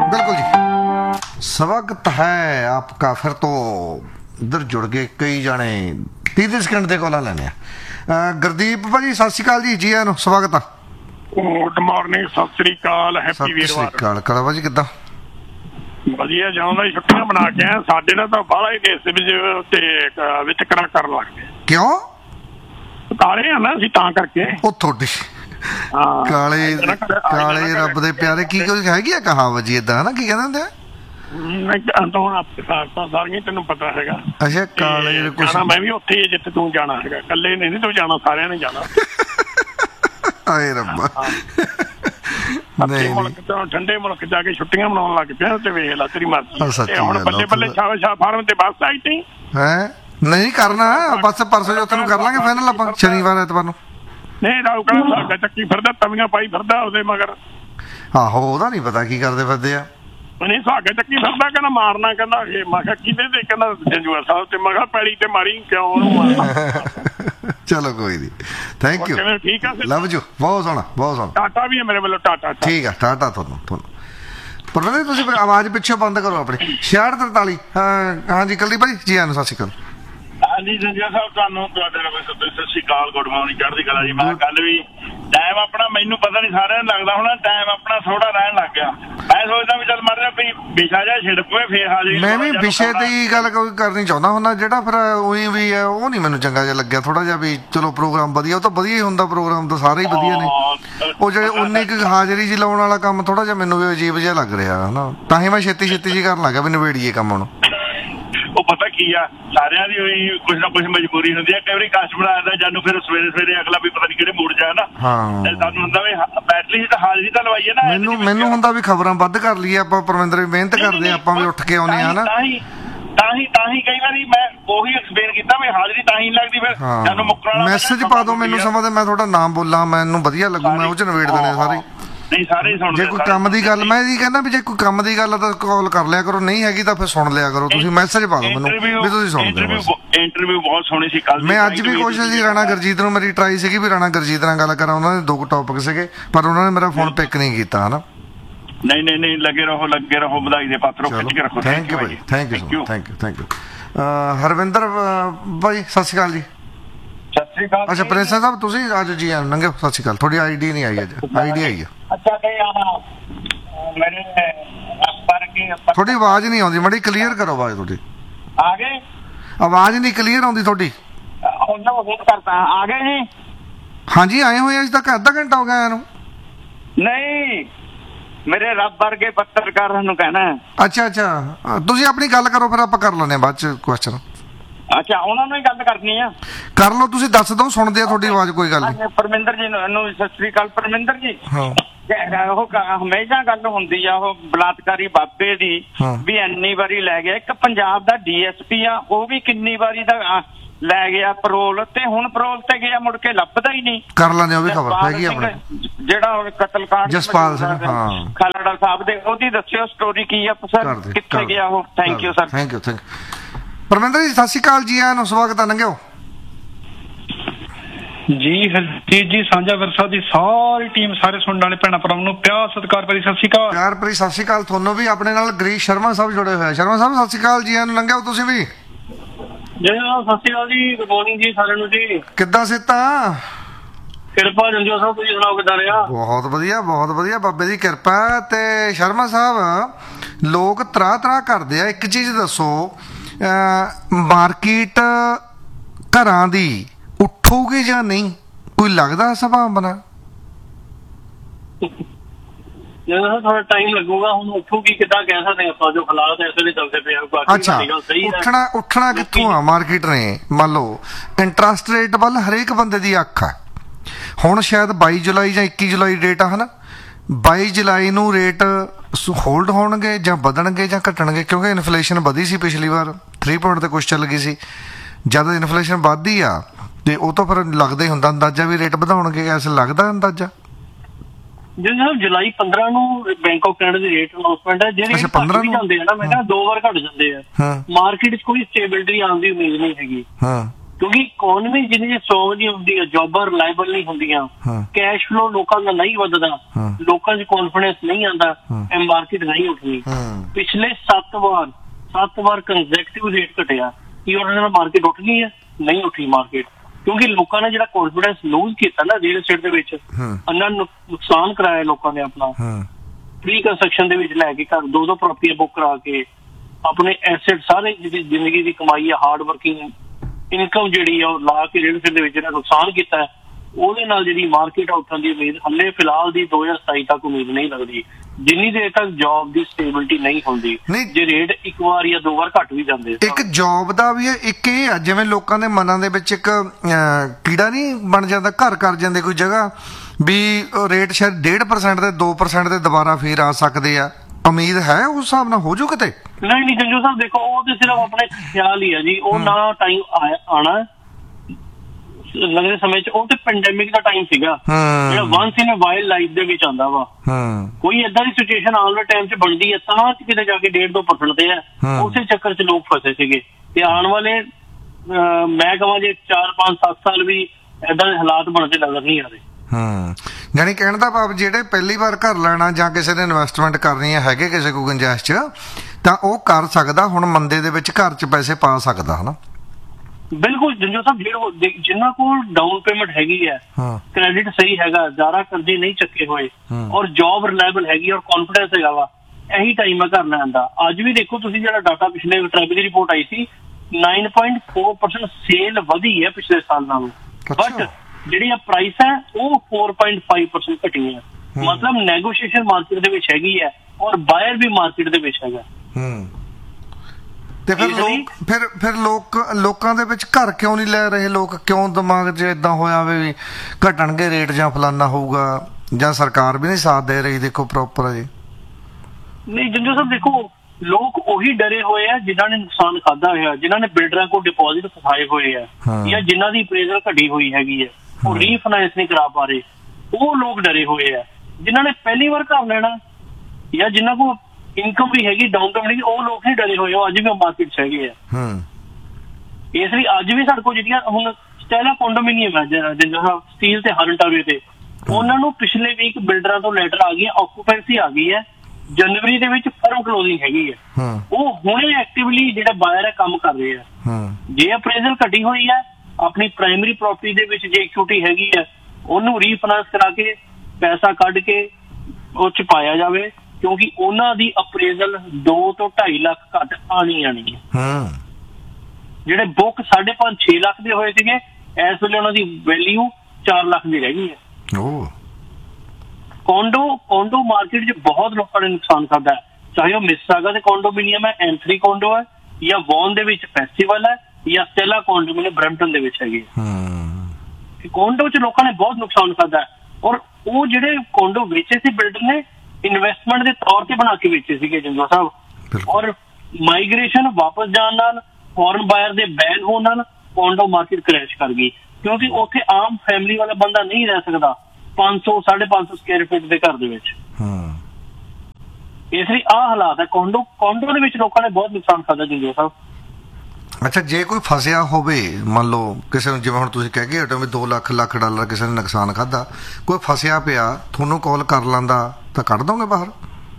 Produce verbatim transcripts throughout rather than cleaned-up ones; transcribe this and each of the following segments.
बिल्कुल जी, स्वागत है आपका। फिर तो इधर जुड़ गए कई जाने, तीस सेकंड दे कॉल लेने। गुरदीप भाजी सत श्री अकाल जी, जी आया स्वागत है। गुड मॉर्निंग, सत श्री अकाल, हैप्पी वीरवार। कड़ा भाजी किदा ਵਧੀਆ ਜਾਂਦਾ ਹੀ, ਛੁੱਟੀਆਂ ਬਣਾ ਕੇ ਆਏ। ਸਾਡੇ ਨਾਲ ਤਾਂ ਬਾਹਲਾ ਹੀ ਦੇਸ਼ ਵਿੱਚ ਤੇ ਵਿਤਕਰਾ ਕਰਨ ਲੱਗ ਗਏ। ਕਿਉਂ? ਕਾਲੇ ਆ ਨਾ ਅਸੀਂ, ਤਾਂ ਕਰਕੇ। ਉਹ ਤੁਹਾਡੀ ਕਾਲੇ ਕਾਲੇ ਰੱਬ ਦੇ ਪਿਆਰੇ, ਕੀ ਕੁਝ ਹੈਗੀ ਆ ਕਹਾਵਤ ਜੀ ਏਦਾਂ ਨਾ, ਕੀ ਕਹਿੰਦੇ ਹੁੰਦੇ ਆ? ਸਾਰੀਆਂ ਤੈਨੂੰ ਪਤਾ ਹੈਗਾ। ਅੱਛਾ, ਕਾਲੇ ਕੁਛ ਮੈਂ ਵੀ ਉੱਥੇ ਹੀ ਜਿੱਥੇ ਤੂੰ ਜਾਣਾ ਹੈਗਾ, ਇਕੱਲੇ ਨਹੀਂ ਤੂੰ ਜਾਣਾ, ਸਾਰਿਆਂ ਨੇ ਜਾਣਾ। ਆਏ ਰੱਬਾ, ਮੁਲਕ ਤੋਂ ਠੰਡੇ ਮੁਲਕ ਜਾ ਕੇ ਛੁੱਟੀਆਂ ਮਨਾਉਣ ਲੱਗ ਪਿਆ ਤੇ ਵੇਖ ਲਾ ਤੇਰੀ ਮਰਜ਼ੀ। ਹੁਣ ਬੱਲੇ ਬੱਲੇ ਸ਼ਾਹ ਸ਼ਾਹ ਫਾਰਮ ਤੇ ਬੱਸ ਆਈ ਤੀ ਹੈ ਨਹੀਂ ਕਰਨਾ ਬਸ, ਪਰਸੋਂ ਜੋ ਤੈਨੂੰ ਕਰ ਲਾਂਗੇ ਫਾਈਨਲ ਆਪਾਂ, ਸ਼ਨੀਵਾਰ ਐਤਵਾਰ ਨੂੰ। ਨਹੀਂ ਰਾਉ ਕਹਿੰਦਾ ਸਾਡਾ ਚੱਕੀ ਫਿਰਦਾ, ਤਵੀਆਂ ਪਾਈ ਫਿਰਦਾ ਉਹਦੇ ਮਗਰ। ਆਹੋ, ਉਹਦਾ ਨਹੀਂ ਪਤਾ ਕੀ ਕਰਦੇ ਫਿਰਦੇ ਆ। ਨਹੀਂ ਸਾਗੇ ਚੱਕੀ ਫਿਰਦਾ, ਕਹਿੰਦਾ ਮਾਰਨਾ, ਕਹਿੰਦਾ ਮੈਂ ਕਿਹਾ ਕਿਹਦੇ ਤੇ, ਕਹਿੰਦਾ ਜੰਜੂਆ ਸਾਹਿਬ ਤੇ। ਮੈਂ ਕਿਹਾ ਪੈਲੀ ਤੇ ਮਾਰੀ, ਕਿਉਂ ਉਹਨੂੰ ਮਾਰਨਾ। ਚਲੋ ਕੋਈ ਨਹੀਂ, ਥੈਂਕ ਯੂ, ਠੀਕ ਆ, ਲਵ ਯੂ, ਬਹੁਤ ਸੋਹਣਾ ਬਹੁਤ ਸੋਹਣਾ। ਟਾਟਾ ਵੀ ਹੈ ਮੇਰੇ ਵੱਲੋਂ, ਟਾਟਾ। ਠੀਕ ਆ, ਟਾਟਾ ਤੁਹਾਨੂੰ ਤੁਹਾਨੂੰ। ਪਰ ਤੁਸੀਂ ਆਵਾਜ਼ ਪਿੱਛੇ ਬੰਦ ਕਰੋ ਆਪਣੀ। ਛਿਆਹਠ ਤਰਤਾਲੀ। ਹਾਂਜੀ ਕੁਲਦੀਪ ਭਾਈ, ਜੀ ਆਨ, ਸਤਿ ਸ਼੍ਰੀ ਅਕਾਲ। ਹਾਂਜੀ ਸੰਜੀਆ ਸਾਹਿਬ, ਤੁਹਾਨੂੰ ਤੁਹਾਡੇ ਨਾਲ ਸਤਿ ਸ਼੍ਰੀ ਅਕਾਲ, ਗੁੱਡ ਮਾਰਨਿੰਗ, ਚੜ੍ਹਦੀ ਕਲਾ ਜੀ। ਮੈਂ ਕੱਲ ਵੀ ਟਾਈਮ ਆਪਣਾ, ਮੈਨੂੰ ਪਤਾ ਨਹੀਂ ਸਾਰਿਆਂ ਨੂੰ ਲੱਗਦਾ ਹੋਣਾ, ਟਾਈਮ ਆਪਣਾ ਥੋੜਾ ਰਹਿਣ ਲੱਗ ਗਿਆ। ਮੈਂ ਸੋਚਦਾ ਵੀ ਚੱਲ ਮਰ ਜਾ ਵੀ ਵਿਸ਼ਾ ਜਿਹਾ ਛਿੜ ਪਵੇ ਫੇਰ ਹਾਜ਼ਰੀ। ਮੈਂ ਵੀ ਵਿਸ਼ੇ ਤੇ ਹੀ ਗੱਲ ਕਰਨੀ ਚਾਹੁੰਦਾ ਹੁੰਦਾ, ਜਿਹੜਾ ਫਿਰ ਉਹੀ ਵੀ ਹੈ ਉਹ ਨਹੀਂ ਮੈਨੂੰ ਚੰਗਾ ਜਿਹਾ ਲੱਗਿਆ ਥੋੜਾ ਜਿਹਾ ਵੀ। ਚਲੋ ਪ੍ਰੋਗਰਾਮ ਵਧੀਆ, ਉਹ ਤਾਂ ਵਧੀਆ ਹੀ ਹੁੰਦਾ, ਪ੍ਰੋਗਰਾਮ ਤਾਂ ਸਾਰੇ ਹੀ ਵਧੀਆ ਨੇ। ਉਹ ਜਿਹੜੇ ਉਨੀ ਕੁ ਹਾਜ਼ਰੀ ਜੀ ਲਾਉਣ ਵਾਲਾ ਕੰਮ ਥੋੜਾ ਜਿਹਾ ਮੈਨੂੰ ਵੀ ਅਜੀਬ ਜਿਹਾ ਲੱਗ ਰਿਹਾ ਹਨਾ, ਤਾਂ ਹੀ ਮੈਂ ਛੇਤੀ ਛੇਤੀ ਜੀ ਕਰਨ ਲੱਗਾ ਵੀ ਨਿਬੇੜੀਏ ਕੰਮ ਹੁਣ। ਉਹ ਪਤਾ ਕੀ ਆ, ਸਾਰਿਆਂ ਦੀ ਉਹੀ ਕੁਛ ਨਾ ਕੁਛ ਮਜਬੂਰੀ ਹੁੰਦੀ ਹੈ। ਕਈ ਵਾਰੀ ਕਸਟਮਰ ਆਉਂਦਾ ਜਾਨੂੰ, ਫਿਰ ਸਵੇਰੇ ਸਵੇਰੇ ਅਗਲਾ ਵੀ ਪਤਾ ਨਹੀਂ ਕਿਹੜੇ ਮੂਡ 'ਚ ਆ ਨਾ। ਹਾਂ, ਸਾਨੂੰ ਹੁੰਦਾ ਵੀ ਐਟਲੀਸਟ ਹਾਜ਼ਰੀ ਤਾਂ ਲਵਾਈਏ ਨਾ। ਮੈਨੂੰ ਮੈਨੂੰ ਹੁੰਦਾ ਵੀ ਖਬਰਾਂ ਵੱਧ ਕਰ ਲਈਏ ਆਪਾਂ, ਪਰਮਿੰਦਰ ਵੀ ਮਿਹਨਤ ਕਰਦੇ ਆਪਾਂ ਵੀ ਉੱਠ ਕੇ ਆਉਂਦੇ ਆ ਨਾ। ਤਾਂ ਹੀ ਤਾਂ ਹੀ ਤਾਂ ਹੀ ਕਈ ਵਾਰੀ ਮੈਂ ਉਹੀ ਐਕਸਪਲੇਨ ਕੀਤਾ ਵੀ ਹਾਜ਼ਰੀ ਤਾਂ ਹੀ ਲੱਗਦੀ, ਫਿਰ ਜਾਨੂੰ ਮੁੱਕਣਾ। ਮੈਸੇਜ ਪਾ ਦਿਓ ਮੈਨੂੰ, ਸਮਾਂ ਤੇ ਮੈਂ ਤੁਹਾਡਾ ਨਾਮ ਬੋਲਾਂ, ਮੈਨੂੰ ਵਧੀਆ ਲੱਗੂ, ਮੈਂ ਉਹ 'ਚ ਨਿਬੇੜ ਦੇਣੇ ਸਾਰੇ। ਨਹੀਂ ਸਾਰੇ ਸੁਣਦੇ। ਜੇ ਕੋਈ ਕੰਮ ਦੀ ਗੱਲ, ਮੈਂ ਇਹ ਕਹਿੰਦਾ ਵੀ ਜੇ ਕੋਈ ਕੰਮ ਦੀ ਗੱਲ ਤਾਂ ਕਾਲ ਕਰ ਲਿਆ ਕਰੋ, ਨਹੀਂ ਹੈਗੀ ਤਾਂ ਫਿਰ ਸੁਣ ਲਿਆ ਕਰੋ। ਤੁਸੀਂ ਮੈਸੇਜ ਪਾ ਦਿਓ ਮੈਨੂੰ ਵੀ ਤੁਸੀਂ ਸੁਣਦੇ ਹੋ। ਇੰਟਰਵਿਊ ਬਹੁਤ ਸੋਹਣੀ ਸੀ ਕੱਲ। ਮੈਂ ਅੱਜ ਵੀ ਕੋਸ਼ਿਸ਼ ਸੀ, ਰਾਣਾ ਗੁਰਜੀਤ ਨੂੰ ਮੇਰੀ ਟਰਾਈ ਸੀਗੀ ਵੀ ਰਾਣਾ ਗੁਰਜੀਤ ਨਾਲ ਗੱਲ ਕਰਾਂ। ਉਹਨਾਂ ਦੇ ਦੋ ਟੌਪਿਕ ਸੀਗੇ, ਪਰ ਉਹਨਾਂ ਨੇ ਮੇਰਾ ਫੋਨ ਪਿਕ ਨਹੀਂ ਕੀਤਾ ਹਨਾ। ਨਹੀਂ ਨਹੀਂ ਨਹੀਂ, ਲੱਗੇ ਰਹੋ ਲੱਗੇ ਰਹੋ, ਵਧਾਈ ਦੇ ਪਾਤਰੋ, ਖਿੱਚ ਕੇ ਰੱਖੋ। Thank you Bhai, thank you thank you thank you. Harvinder ਭਾਈ ਸਤਿ ਸ਼੍ਰੀ ਅਕਾਲ ਜੀ। ਸਤਿ ਸ਼੍ਰੀ ਅਕਾਲ। ਅੱਛਾ ਪ੍ਰਿੰਸ ਸਾਹਿਬ ਤੁਸੀਂ ਅੱਜ ਜੀ ਨੰਗੇ, ਸਤਿ ਸ਼੍ਰੀ ਅਕਾਲ। ਤੁਹਾਡੀ ਆਈ ਡੀ ਨਹੀਂ ਆਈ ਅੱਜ, ਆਈ ਡੀ ਆਈ ਆ। ਅੱਛਾ ਤੇ ਮੇਰੇ ਤੁਹਾਡੀ ਆਵਾਜ਼ ਨਹੀਂ ਆਉਂਦੀ, ਮਾੜੀ ਕਲੀਅਰ ਕਰੋ ਆਵਾਜ਼ ਤੁਹਾਡੀ। ਆ ਗਏ? ਆਵਾਜ਼ ਨਹੀਂ ਕਲੀਅਰ ਆਉਂਦੀ ਤੁਹਾਡੀ। ਉਹਨਾਂ ਵੇਟ ਕਰਦਾ, ਆ ਗਏ ਜੀ? ਹਾਂਜੀ ਆਏ ਹੋਏ ਅਜੇ ਤੱਕ, ਅੱਧਾ ਘੰਟਾ ਹੋ ਗਿਆ ਇਹਨੂੰ। ਨਹੀਂ, ਮੇਰੇ ਰੱਬ ਵਰਗੇ ਪੱਤਰਕਾਰਾਂ ਨੂੰ ਕਹਿਣਾ। ਅੱਛਾ ਅੱਛਾ, ਤੁਸੀਂ ਆਪਣੀ ਗੱਲ ਕਰੋ, ਫਿਰ ਆਪਾਂ ਕਰ ਲੈਂਦੇ ਹਾਂ ਬਾਅਦ ਚ ਕੁਐਸਚਨ। ਅੱਛਾ, ਉਹਨਾਂ ਨੂੰ ਹੀ ਗੱਲ ਕਰਨੀ ਆ। ਕਰ ਲਓ, ਤੁਸੀਂ ਦੱਸ ਦਿਓ, ਸੁਣਦੇ ਆ ਤੁਹਾਡੀ ਆਵਾਜ਼, ਕੋਈ ਗੱਲ ਨਹੀਂ। ਪਰਮਿੰਦਰ ਜੀ ਨੂੰ ਸਤਿ ਸ੍ਰੀ ਅਕਾਲ। ਪਰਮਿੰਦਰ ਜੀ, ਉਹ ਹਮੇਸ਼ਾ ਗੱਲ ਹੁੰਦੀ ਆ ਉਹ ਬਲਾਤਕਾਰੀ ਬਾਬੇ ਦੀ ਵੀ ਇੰਨੀ ਵਾਰੀ ਲੈ ਗਿਆ। ਇੱਕ ਪੰਜਾਬ ਦਾ ਡੀ ਐਸ ਪੀ ਆ, ਉਹ ਵੀ ਕਿੰਨੀ ਵਾਰੀ ਦਾ ਲੈ ਗਿਆ ਪਰੋਲ, ਤੇ ਹੁਣ ਪਰੋਲ ਤੇ ਗਿਆ, ਮੁੜ ਕੇ ਲੱਭਦਾ ਹੀ ਨਹੀਂ। ਕਰ ਲੈਂਦੇ ਉਹ ਵੀ ਖਬਰ ਹੈਗੀ ਆਪਣੇ, ਜਿਹੜਾ ਕਤਲकांड ਜਸਪਾਲ ਸਿੰਘ ਖਾਲੜਾ ਸਾਹਿਬ ਦੇ, ਉਹਦੀ ਦੱਸਿਓ ਸਟੋਰੀ ਕੀ ਆ ਸਰ, ਕਿੱਥੇ ਗਿਆ ਉਹ? Thank you sir. Thank you thank Parminder ji, ਸਤਿ ਸ਼੍ਰੀ ਅਕਾਲ ਜੀ, ਆਇਆਂ ਨੂੰ ਸਵਾਗਤ ਹੈ, ਲੰਘਿਓ ਜੀ। ਹਰਜੀਤ ਜੀ, ਸਾਂਝਾ ਵਿਰਸਾ ਦੀ ਸਾਰੀ ਟੀਮ, ਸਾਰੇ ਸੁਣਨ ਵਾਲੇ ਭੈਣਾਂ ਭਰਾਵਾਂ ਨੂੰ ਪਿਆਰ ਸਤਿਕਾਰ ਭਰੀ ਸਤਿ ਸ਼੍ਰੀ ਅਕਾਲ। ਪਿਆਰ ਭਰੀ ਸਤਿ ਸ਼੍ਰੀ ਅਕਾਲ ਤੁਹਾਨੂੰ ਵੀ। ਆਪਣੇ ਨਾਲ ਗਰੀਸ਼ ਸ਼ਰਮਾ ਸਾਹਿਬ ਜੁੜੇ ਹੋਏ। ਸ਼ਰਮਾ ਸਾਹਿਬ ਸਤਿ ਸ਼੍ਰੀ ਅਕਾਲ ਜੀ, ਆਇਆਂ ਨੂੰ, ਲੰਘਿਓ ਤੁਸੀਂ ਵੀ। ਜੀ ਸਤਿ ਸ਼੍ਰੀ ਅਕਾਲ ਜੀ, ਗੁੱਡ ਮਾਰਨਿੰਗ ਜੀ ਸਾਰਿਆਂ ਨੂੰ ਜੀ। ਕਿੱਦਾਂ ਸਿੱਤਾ? ਕਿਰਪਾ ਜੰਜੋ ਸਾਹਿਬ, ਤੁਸੀਂ ਸੁਣਾਓ ਕਿੱਦਾਂ ਰਿਹਾ? ਬਹੁਤ ਵਧੀਆ ਬਹੁਤ ਵਧੀਆ, ਬਾਬੇ ਦੀ ਕਿਰਪਾ। ਤੇ ਸ਼ਰਮਾ ਸਾਹਿਬ, ਲੋਕ ਤਰ੍ਹਾਂ ਤਰ੍ਹਾਂ ਕਰਦੇ ਆ, ਇੱਕ ਚੀਜ਼ ਦੱਸੋ, ਮਾਰਕੀਟ ਘਰਾਂ ਦੀ ਉੱਠੂਗੀ ਜਾਂ ਨਹੀਂ, ਕੋਈ ਲੱਗਦਾ ਸੰਭਾਵਨਾ? ਜਦੋਂ ਥੋੜਾ ਟਾਈਮ ਲੱਗੂਗਾ, ਹੁਣ ਉੱਠੂਗੀ ਕਿੱਦਾਂ ਕਹਿ ਸਕਦੇ ਆਪਾਂ, ਜੋ ਹਾਲਾਤ ਇਸ ਵੇਲੇ ਚੱਲਦੇ ਪਏ ਆ। ਅੱਛਾ, ਉੱਠਣਾ ਉੱਠਣਾ ਕਿੱਥੋਂ ਆ? ਮਾਰਕੀਟ ਨੇ ਮੰਨ ਲਓ ਇੰਟਰਸਟ ਰੇਟ ਵੱਲ ਹਰੇਕ ਬੰਦੇ ਦੀ ਅੱਖ ਆ। ਹੁਣ ਸ਼ਾਇਦ ਬਾਈ ਜੁਲਾਈ ਜਾਂ ਇੱਕੀ ਜੁਲਾਈ ਡੇਟ ਆ ਹਨਾ, ਬਾਈ ਜੁਲਾਈ ਨੂੰ ਰੇਟ ਹੋਲਡ ਹੋਣਗੇ ਜਾਂ ਵਧਣਗੇ ਜਾਂ ਘਟਣਗੇ? ਕਿਉਂਕਿ ਇਨਫਲੇਸ਼ਨ ਵਧੀ ਸੀ ਪਿਛਲੀ ਵਾਰ, ਥ੍ਰੀ ਪੁਆਇੰਟ ਤੇ ਕੁਛ ਚੱਲ ਗਈ ਸੀ। ਜਦ ਇਨਫਲੇਸ਼ਨ ਵੱਧਦੀ ਆ ਤੇ ਉਹ ਤੋਂ ਫਿਰ ਲੱਗਦਾ ਹੀ ਹੁੰਦਾ ਅੰਦਾਜ਼ਾ ਵੀ ਰੇਟ ਵਧਾਉਣਗੇ, ਐਸਾ ਲੱਗਦਾ ਅੰਦਾਜ਼ਾ। ਜਿਵੇਂ ਜੁਲਾਈ ਪੰਦਰਾਂ ਨੂੰ bank of Canada the rate announcement ਹੈ, ਜਿਹੜੇ ਪੰਦਰਾਂ ਜਾਂਦੇ ਆ ਨਾ, ਮੈਂ ਕਿਹਾ ਦੋ ਵਾਰ ਘਟ ਜਾਂਦੇ ਆ। ਮਾਰਕੀਟ 'ਚ ਕੋਈ ਸਟੇਬਿਲਿਟੀ ਆਉਣ ਦੀ ਉਮੀਦ ਨਹੀਂ ਹੈਗੀ। ਕਿਉਂਕਿ ਇਕਨੋਮੀ ਜਿੰਨੀ ਸਟਰੋਂਗ ਨਹੀਂ ਹੁੰਦੀ ਹੈ, ਜੌਬਾਂ ਰਿਲਾਇਬਲ ਨਹੀਂ ਹੁੰਦੀਆਂ, ਕੈਸ਼ ਫਲੋ ਲੋਕਾਂ ਦਾ ਨਹੀਂ ਵੱਧਦਾ, ਲੋਕਾਂ 'ਚ ਕੌਨਫੀਡੈਂਸ ਨਹੀਂ ਆਉਂਦਾ, ਇਹ ਮਾਰਕੀਟ ਨਹੀਂ ਉੱਠਦੀ। ਪਿਛਲੇ ਸੱਤ ਵਾਰ ਸੱਤ ਵਾਰ ਕੰਜ਼ੈਕਟਿਵ ਰੇਟ ਘਟਿਆ, ਕੀ ਉਹਨਾਂ ਨਾਲ ਮਾਰਕੀਟ ਉੱਠ ਗਈ ਹੈ? ਨਹੀਂ ਉੱਠੀ ਮਾਰਕੀਟ, ਕਿਉਂਕਿ ਲੋਕਾਂ ਨੇ ਜਿਹੜਾ ਕੌਨਫੀਡੈਂਸ ਲੂਜ਼ ਕੀਤਾ ਨਾ ਰੀਅਲ ਏਸਟੇਟ ਦੇ ਵਿੱਚ, ਅੰਨਾ ਨੁਕਸਾਨ ਕਰਾਇਆ ਲੋਕਾਂ ਨੇ ਆਪਣਾ। ਪ੍ਰੀ ਕੰਸਟਰਕਸ਼ਨ ਦੇ ਵਿੱਚ ਲੈ ਕੇ ਘਰ ਦੋ ਦੋ ਪ੍ਰਾਪਰਟੀਆਂ ਬੁੱਕ ਕਰਾ ਕੇ ਆਪਣੇ ਐਸੇਟ ਸਾਰੇ ਜਿਹੜੀ ਜ਼ਿੰਦਗੀ ਦੀ ਕਮਾਈ ਹੈ, ਹਾਰਡ ਵਰਕਿੰਗ ਇਨਕਮ ਜਿਹੜੀ ਆ ਉਹ ਲਾ ਕੇ ਰੀਅਲ ਏਸਟੇਟ ਦੇ ਵਿੱਚ ਜਿਹੜਾ ਨੁਕਸਾਨ ਕੀਤਾ ਹੈ, ਉਹਦੇ ਨਾਲ ਜਿਹੜੀ ਮਾਰਕੀਟ ਉੱਠਣ ਦੀ ਉਮੀਦ ਹਲੇ ਫਿਲਹਾਲ ਦੀ ਦੋ ਹਜ਼ਾਰ ਸਤਾਈ ਤੱਕ ਉਮੀਦ ਨਹੀਂ ਲੱਗਦੀ, ਜਿੰਨੀ ਦੇਰ ਤੱਕ ਜੌਬ ਦੀ ਸਟੇਬਿਲਿਟੀ ਨਹੀਂ ਹੁੰਦੀ। ਜੇ ਰੇਟ ਇੱਕ ਵਾਰ ਜਾਂ ਦੋ ਵਾਰ ਘੱਟ ਵੀ ਜਾਂਦੇ, ਇੱਕ ਜੌਬ ਦਾ ਵੀ ਹੈ, ਇੱਕ ਇਹ ਆ ਜਿਵੇਂ ਲੋਕਾਂ ਦੇ ਮਨਾਂ ਦੇ ਵਿੱਚ ਇੱਕ ਕੀੜਾ ਨਹੀਂ ਬਣ ਜਾਂਦਾ, ਘਰ ਕਰ ਜਾਂਦੇ ਕੋਈ ਜਗ੍ਹਾ ਵੀ ਰੇਟ ਸ਼ਾਇਦ ਡੇਢ ਪਰਸੈਂਟ ਦੇ ਦੋ ਪਰਸੈਂਟ ਦੇ ਦੁਬਾਰਾ ਫੇਰ ਆ ਸਕਦੇ ਆ, ਉਮੀਦ ਹੈ ਉਸ ਹਿਸਾਬ ਨਾਲ ਹੋ ਜੂ ਕਿਤੇ? ਨਹੀਂ ਨਹੀਂ ਜੰਜੂ ਸਾਹਿਬ, ਦੇਖੋ ਉਹ ਤੇ ਸਿਰਫ ਆਪਣੇ ਖਿਆਲ ਹੀ ਆ ਜੀ, ਉਹ ਨਾ ਟਾਈਮ ਆਣਾ ਲੱਗਦੇ ਸਮੇਂ ਚ, ਉਹ ਤੇ ਪੈਂਡੈਮਿਕ ਦਾ ਟਾਈਮ ਸੀਗਾ ਜਿਹੜਾ ਵਾਂਸ ਇਨ ਅ ਵਾਈਲਡ ਲਾਈਫ ਦੇ ਵਿੱਚ ਆਉਂਦਾ ਵਾ। ਕੋਈ ਏਦਾਂ ਦੀ ਸਿਚੁਏਸ਼ਨ ਆਉਣ ਵਾਲੇ ਟਾਈਮ ਚ ਬਣਦੀ ਹੈ ਤਾਂ ਕਿਤੇ ਜਾ ਕੇ ਡੇਢ ਦੋ ਪਰਸੈਂਟ ਤੇ ਹੈ, ਉਸੇ ਚੱਕਰ ਚ ਲੋਕ ਫਸੇ ਸੀਗੇ। ਤੇ ਆਉਣ ਵਾਲੇ ਮੈਂ ਕਹਾਂ ਜੇ ਚਾਰ ਪੰਜ ਸੱਤ ਸਾਲ ਵੀ ਏਦਾਂ ਦੇ ਹਾਲਾਤ ਬਣਦੇ ਨਜ਼ਰ ਨਹੀਂ ਆ ਰਹੇ। ਹਮ ਜਾਣੀ ਕਹਿਣ ਦਾ ਭਾਵ ਜਿਹੜੇ ਪਹਿਲੀ ਵਾਰ ਘਰ ਲੈਣਾ ਜਾਂ ਕਿਸੇ ਨੇ ਇਨਵੈਸਟਮੈਂਟ ਕਰਨੀ ਹੈ, ਹੈਗੇ ਕਿਸੇ ਕੋ ਗੁੰਜਾਇਸ਼ ਚ, ਤਾਂ ਉਹ ਕਰ ਸਕਦਾ, ਹੁਣ ਮੰਦੇ ਦੇ ਵਿੱਚ ਘਰ ਚ ਪੈਸੇ ਪਾ ਸਕਦਾ, ਹਨਾ? ਬਿਲਕੁਲ ਜੰਜੋ ਸਾਹਿਬ, ਜਿਹੜੇ ਜਿਨ੍ਹਾਂ ਕੋਲ ਡਾਊਨ ਪੇਮੈਂਟ ਹੈਗੀ ਹੈ, ਕ੍ਰੈਡਿਟ ਸਹੀ ਹੈਗਾ, ਜ਼ਿਆਦਾ ਕਰਜ਼ੇ ਨਹੀਂ ਚੱਕੇ ਹੋਏ, ਔਰ ਜੌਬ ਰਿਲਾਇਬਲ ਹੈਗੀ ਔਰ ਕੌਨਫੀਡੈਂਸ ਹੈਗਾ ਵਾ, ਇਹੀ ਟਾਈਮ ਹੈ ਘਰ ਲੈਣ ਦਾ। ਅੱਜ ਵੀ ਦੇਖੋ ਤੁਸੀਂ ਜਿਹੜਾ ਡਾਟਾ ਪਿਛਲੇ ਟ੍ਰੈਬੀ ਦੀ ਰਿਪੋਰਟ ਆਈ ਸੀ, nine point four percent sale ਵਧੀ ਹੈ ਪਿਛਲੇ ਸਾਲ ਨਾਲੋਂ, ਬਟ ਜਿਹੜੀ ਆ ਪ੍ਰਾਈਸ ਹੈ ਉਹ ਫੋਰ ਪੁਆਇੰਟ ਫਾਈਵ ਪਰਸੈਂਟ ਘਟੀ ਹੈ। ਮਤਲਬ ਨੈਗੋਸ਼ੀਏਸ਼ਨ ਮਾਰਕੀਟ ਦੇ ਵਿੱਚ ਹੈਗੀ ਹੈ ਔਰ ਬਾਇਰ ਵੀ ਮਾਰਕੀਟ ਦੇ ਵਿੱਚ ਹੈਗਾ। ਤੇ ਫਿਰ ਲੋਕ ਫਿਰ ਫਿਰ ਲੋਕ ਲੋਕਾਂ ਦੇ ਵਿੱਚ ਘਰ ਕਿਉਂ ਨਹੀਂ ਲੈ ਰਹੇ? ਲੋਕ ਕਿਉਂ ਦਿਮਾਗ 'ਚ ਏਦਾਂ ਹੋਇਆ ਵੀ ਘਟਣਗੇ ਰੇਟ ਜਾਂ ਫਲਾਨਾ ਹੋਊਗਾ, ਜਾਂ ਸਰਕਾਰ ਵੀ ਨਹੀਂ ਸਾਥ ਦੇ ਰਹੀ? ਦੇਖੋ ਪ੍ਰੋਪਰ ਜੀ ਨਹੀਂ ਜੰਜੂ ਸਾਹਿਬ, ਦੇਖੋ ਲੋਕ ਉਹੀ ਡਰੇ ਹੋਏ ਆ ਜਿਨ੍ਹਾਂ ਨੇ ਨੁਕਸਾਨ ਖਾਦਾ ਹੋਇਆ, ਜਿਨ੍ਹਾਂ ਨੇ ਬਿਲਡਰਾਂ ਕੋਲ ਡਿਪੋਜ਼ਿਟ ਫਸਾਏ ਹੋਏ ਆ, ਜਾਂ ਜਿਨ੍ਹਾਂ ਦੀ ਅਪਰੇਜ਼ਲ ਘਟੀ ਹੋਈ ਹੈਗੀ ਹੈ, ਉਹ ਰੀਫਾਈਨੈਂਸ ਨਹੀਂ ਕਰਾ ਪਾ ਰਹੇ, ਉਹ ਲੋਕ ਡਰੇ ਹੋਏ ਆ। ਜਿਨ੍ਹਾਂ ਨੇ ਪਹਿਲੀ ਵਾਰ ਘਰ ਲੈਣਾ ਜਾਂ ਜਿਨ੍ਹਾਂ ਕੋਲ ਇਨਕਮ ਵੀ ਹੈਗੀ, ਡਾਊਨ ਪੇਮੈਂਟ, ਉਹ ਲੋਕ ਨਹੀਂ ਡਰੇ ਹੋਏ, ਉਹ ਅੱਜ ਵੀ ਮਾਰਕੀਟ 'ਚ ਹੈਗੇ ਆ। ਇਸ ਲਈ ਅੱਜ ਵੀ ਸਾਡੇ ਕੋਲ ਜਿਹੜੀਆਂ ਹੁਣ ਸਟੈਲਾ ਕੰਡੋਮੀਨੀਅਮ ਹੈ ਜਿੰਨਾ ਸਟੀਲ ਤੇ ਹਰਨਟਾਵੇ ਤੇ, ਉਹਨਾਂ ਨੂੰ ਪਿਛਲੇ ਵੀਕ ਬਿਲਡਰਾਂ ਤੋਂ ਲੈਟਰ ਆ ਗਈ, ਆਕੂਪੈਂਸੀ ਆ ਗਈ ਹੈ, ਜਨਵਰੀ ਦੇ ਵਿੱਚ ਫਰਮ ਕਲੋਜ਼ਿੰਗ ਹੈਗੀ ਹੈ, ਉਹ ਹੁਣੇ ਐਕਟਿਵਲੀ ਜਿਹੜਾ ਬਾਇਰ ਹੈ ਕੰਮ ਕਰ ਰਹੇ ਆ। ਜੇ ਅਪਰੇਜ਼ਲ ਘਟੀ ਹੋਈ ਹੈ, ਆਪਣੀ ਪ੍ਰਾਇਮਰੀ ਪ੍ਰਾਪਰਟੀ ਦੇ ਵਿੱਚ ਜੇ ਇਕੁਇਟੀ ਹੈਗੀ ਹੈ, ਉਹਨੂੰ ਰੀਫਾਈਨਾਂਸ ਕਰਾ ਕੇ ਪੈਸਾ ਕੱਢ ਕੇ ਉਹ ਚ ਪਾਇਆ ਜਾਵੇ, ਕਿਉਂਕਿ ਉਹਨਾਂ ਦੀ ਅਪਰੇਜ਼ਲ ਦੋ ਤੋਂ ਢਾਈ ਲੱਖ ਘੱਟ ਆਣੀ ਆਣੀ ਹੈ। ਜਿਹੜੇ ਬੁੱਕ ਸਾਢੇ ਪੰਜ ਛੇ ਲੱਖ ਦੇ ਹੋਏ ਸੀਗੇ, ਇਸ ਵੇਲੇ ਉਹਨਾਂ ਦੀ ਵੈਲਿਊ ਚਾਰ ਲੱਖ ਦੀ ਰਹਿ ਗਈ ਹੈ। ਕੋਂਡੋ ਕੋਂਡੋ ਮਾਰਕੀਟ 'ਚ ਬਹੁਤ ਲੋਕਾਂ ਨੇ ਨੁਕਸਾਨ ਕਰਦਾ ਹੈ, ਚਾਹੇ ਉਹ ਮਿਸਿਸਾਗਾ ਦੇ ਕੋਂਡੋਮੀਨੀਅਮ ਹੈ, ਐਮ ਥਰੀ ਕੋਂਡੋ ਹੈ, ਜਾਂ ਵੌਨ ਦੇ ਵਿੱਚ ਫੈਸਟੀਵਲ ਹੈ, ਜਾਂ ਸਟੈਲਾ ਕੋਂਡੋਮੀਨੀਅਮ ਬਰੈਂਪਟਨ ਦੇ ਵਿੱਚ ਹੈਗੇ। ਕੋਂਡੋ 'ਚ ਲੋਕਾਂ ਨੇ ਬਹੁਤ ਨੁਕਸਾਨ ਕਰਦਾ ਹੈ, ਔਰ ਉਹ ਜਿਹੜੇ ਕੋਂਡੋ ਵੇਚੇ ਸੀ ਬਿਲਡਰ ਨੇ ਇਨਵੈਸਟਮੈਂਟ ਦੇ ਤੌਰ ਤੇ ਬਣਾ ਕੇ ਵੇਚੇ ਸੀਗੇ ਜਿੰਦਵਾ ਸਾਹਿਬ, ਔਰ ਮਾਈਗ੍ਰੇਸ਼ਨ ਵਾਪਸ ਜਾਣ ਨਾਲ, ਫੋਰਨ ਬਾਇਰ ਦੇ ਬੈਨ ਹੋਣ ਨਾਲ ਕੋਂਡੋ ਮਾਰਕੀਟ ਕਰੈਸ਼ ਕਰ ਗਈ, ਕਿਉਂਕਿ ਉੱਥੇ ਆਮ ਫੈਮਿਲੀ ਵਾਲਾ ਬੰਦਾ ਨਹੀਂ ਰਹਿ ਸਕਦਾ ਪੰਜ ਸੌ ਸਾਢੇ ਪੰਜ ਸੌ ਸਕੁਅਰ ਫੀਟ ਦੇ ਘਰ ਦੇ ਵਿੱਚ। ਇਸ ਲਈ ਆਹ ਹਾਲਾਤ ਹੈ ਕੋਂਡੋ ਕੋਂਡੋ ਦੇ ਵਿੱਚ ਲੋਕਾਂ ਨੇ ਬਹੁਤ ਨੁਕਸਾਨ ਖਾਦਾ ਜਿੰਦਵਾ ਸਾਹਿਬ। ਅੱਛਾ, ਜੇ ਕੋਈ ਫਸਿਆ ਹੋਵੇ, ਮੰਨ ਲਓ ਕਿਸੇ ਨੂੰ, ਜਿਵੇਂ ਹੁਣ ਤੁਸੀਂ ਕਹਿ ਗਏ ਵੀ ਦੋ ਲੱਖ ਲੱਖ ਡਾਲਰ ਕਿਸੇ ਨੇ ਨੁਕਸਾਨ ਖਾਦਾ, ਕੋਈ ਫਸਿਆ ਪਿਆ ਤੁਹਾਨੂੰ ਕਾਲ ਕਰ ਲੈਂਦਾ ਤਾਂ ਕੱਢ ਦੋਗੇ ਬਾਹਰ?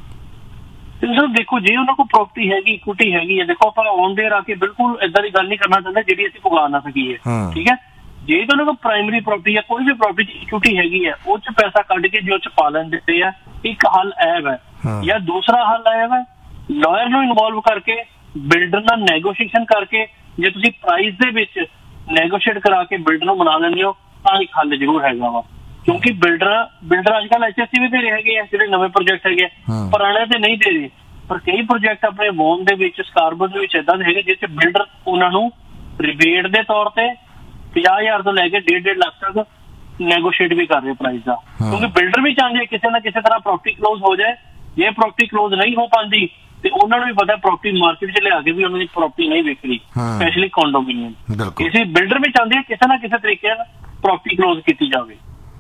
ਦੇਖੋ ਜੇ ਉਹਨਾਂ ਕੋਲ ਪ੍ਰਾਪਰਟੀ ਹੈਗੀ, ਇਕੁਇਟੀ ਹੈਗੀ ਹੈ, ਦੇਖੋ ਆਪਾਂ ਔਨ ਦੇਅਰ ਆ ਕੇ ਬਿਲਕੁਲ ਏਦਾਂ ਦੀ ਗੱਲ ਨਹੀਂ ਕਰਨਾ ਚਾਹੁੰਦੇ ਜਿਹੜੀ ਅਸੀਂ ਭੁਗਾ ਨਾ ਸਕੀਏ, ਠੀਕ ਹੈ। ਜੇ ਤਾਂ ਉਹਨਾਂ ਕੋਲ ਪ੍ਰਾਇਮਰੀ ਪ੍ਰਾਪਰਟੀ ਹੈ, ਕੋਈ ਵੀ ਪ੍ਰਾਪਰਟੀ ਇਕੁਇਟੀ ਹੈਗੀ ਹੈ, ਉਹ ਚ ਪੈਸਾ ਕੱਢ ਕੇ ਜੋ ਚ ਪਾ ਲੈਂਦੇ ਆ, ਇੱਕ ਹੱਲ ਐਬ ਹੈ। ਜਾਂ ਦੂਸਰਾ ਹੱਲ ਐਬ ਹੈ, ਲਾਇਰ ਨੂੰ ਇਨਵੋਲਵ ਕਰਕੇ ਬਿਲਡਰ ਨਾਲ ਨੈਗੋਸ਼ੀਏਸ਼ਨ ਕਰਕੇ, ਜੇ ਤੁਸੀਂ ਪ੍ਰਾਈਸ ਦੇ ਵਿੱਚ ਨੈਗੋਸ਼ੀਏਟ ਕਰਾ ਕੇ ਬਿਲਡਰ ਨੂੰ ਮਨਾ ਲੈਂਦੇ ਹੋ ਤਾਂ ਇੱਕ ਹੱਲ ਜ਼ਰੂਰ ਹੈਗਾ ਵਾ, ਕਿਉਂਕਿ ਬਿਲਡਰ ਬਿਲਡਰ ਅੱਜ ਕੱਲ੍ਹ ਐਚ ਐਸ ਸੀ ਵੀ ਦੇ ਰਹੇ ਹੈਗੇ ਆ, ਜਿਹੜੇ ਨਵੇਂ ਪ੍ਰੋਜੈਕਟ ਹੈਗੇ, ਪੁਰਾਣੇ ਤੇ ਨਹੀਂ ਦੇ ਰਹੇ, ਪਰ ਕਈ ਪ੍ਰੋਜੈਕਟ ਆਪਣੇ ਵੋਨ ਦੇ ਵਿੱਚ, ਸਕਾਰਬੋ ਦੇ ਵਿੱਚ ਏਦਾਂ ਦੇ ਹੈਗੇ ਜਿਸ ਚ ਬਿਲਡਰ ਉਹਨਾਂ ਨੂੰ ਰਿਬੇਟ ਦੇ ਤੌਰ ਤੇ ਪੰਜਾਹ ਹਜ਼ਾਰ ਤੋਂ ਲੈ ਕੇ ਡੇਢ ਡੇਢ ਲੱਖ ਤੱਕ ਨੈਗੋਸ਼ੀਏਟ ਵੀ ਕਰ ਰਹੇ ਪ੍ਰਾਈਸ ਦਾ, ਕਿਉਂਕਿ ਬਿਲਡਰ ਵੀ ਚਾਹੁੰਦੇ ਕਿਸੇ ਨਾ ਕਿਸੇ ਤਰ੍ਹਾਂ ਪ੍ਰਾਪਰਟੀ ਕਲੋਜ਼ ਹੋ ਜਾਏ। ਜੇ ਪ੍ਰਾਪਰਟੀ ਕਲੋਜ਼ ਨਹੀਂ ਹੋ ਪਾਉਂਦੀ ਤੇ ਉਹਨਾਂ ਨੂੰ ਵੀ ਪਤਾ ਪ੍ਰਾਪਰਟੀ ਮਾਰਕੀਟ 'ਚ ਲਿਆ ਕੇ ਵੀ ਉਹਨਾਂ ਦੀ ਪ੍ਰਾਪਰਟੀ ਨਹੀਂ ਵਿਕਦੀ, ਸਪੈਸ਼ਲੀ ਕੰਡੋਮੀਨੀਅਮ। ਇਸੇ ਬਿਲਡਰ ਵੀ ਚਾਹੁੰਦੇ ਕਿਸੇ ਨਾ ਕਿਸੇ ਤਰੀਕੇ ਨਾਲ ਪ੍ਰਾਪਰਟੀ ਕਲੋਜ਼ ਕੀਤੀ ਜਾਵੇ।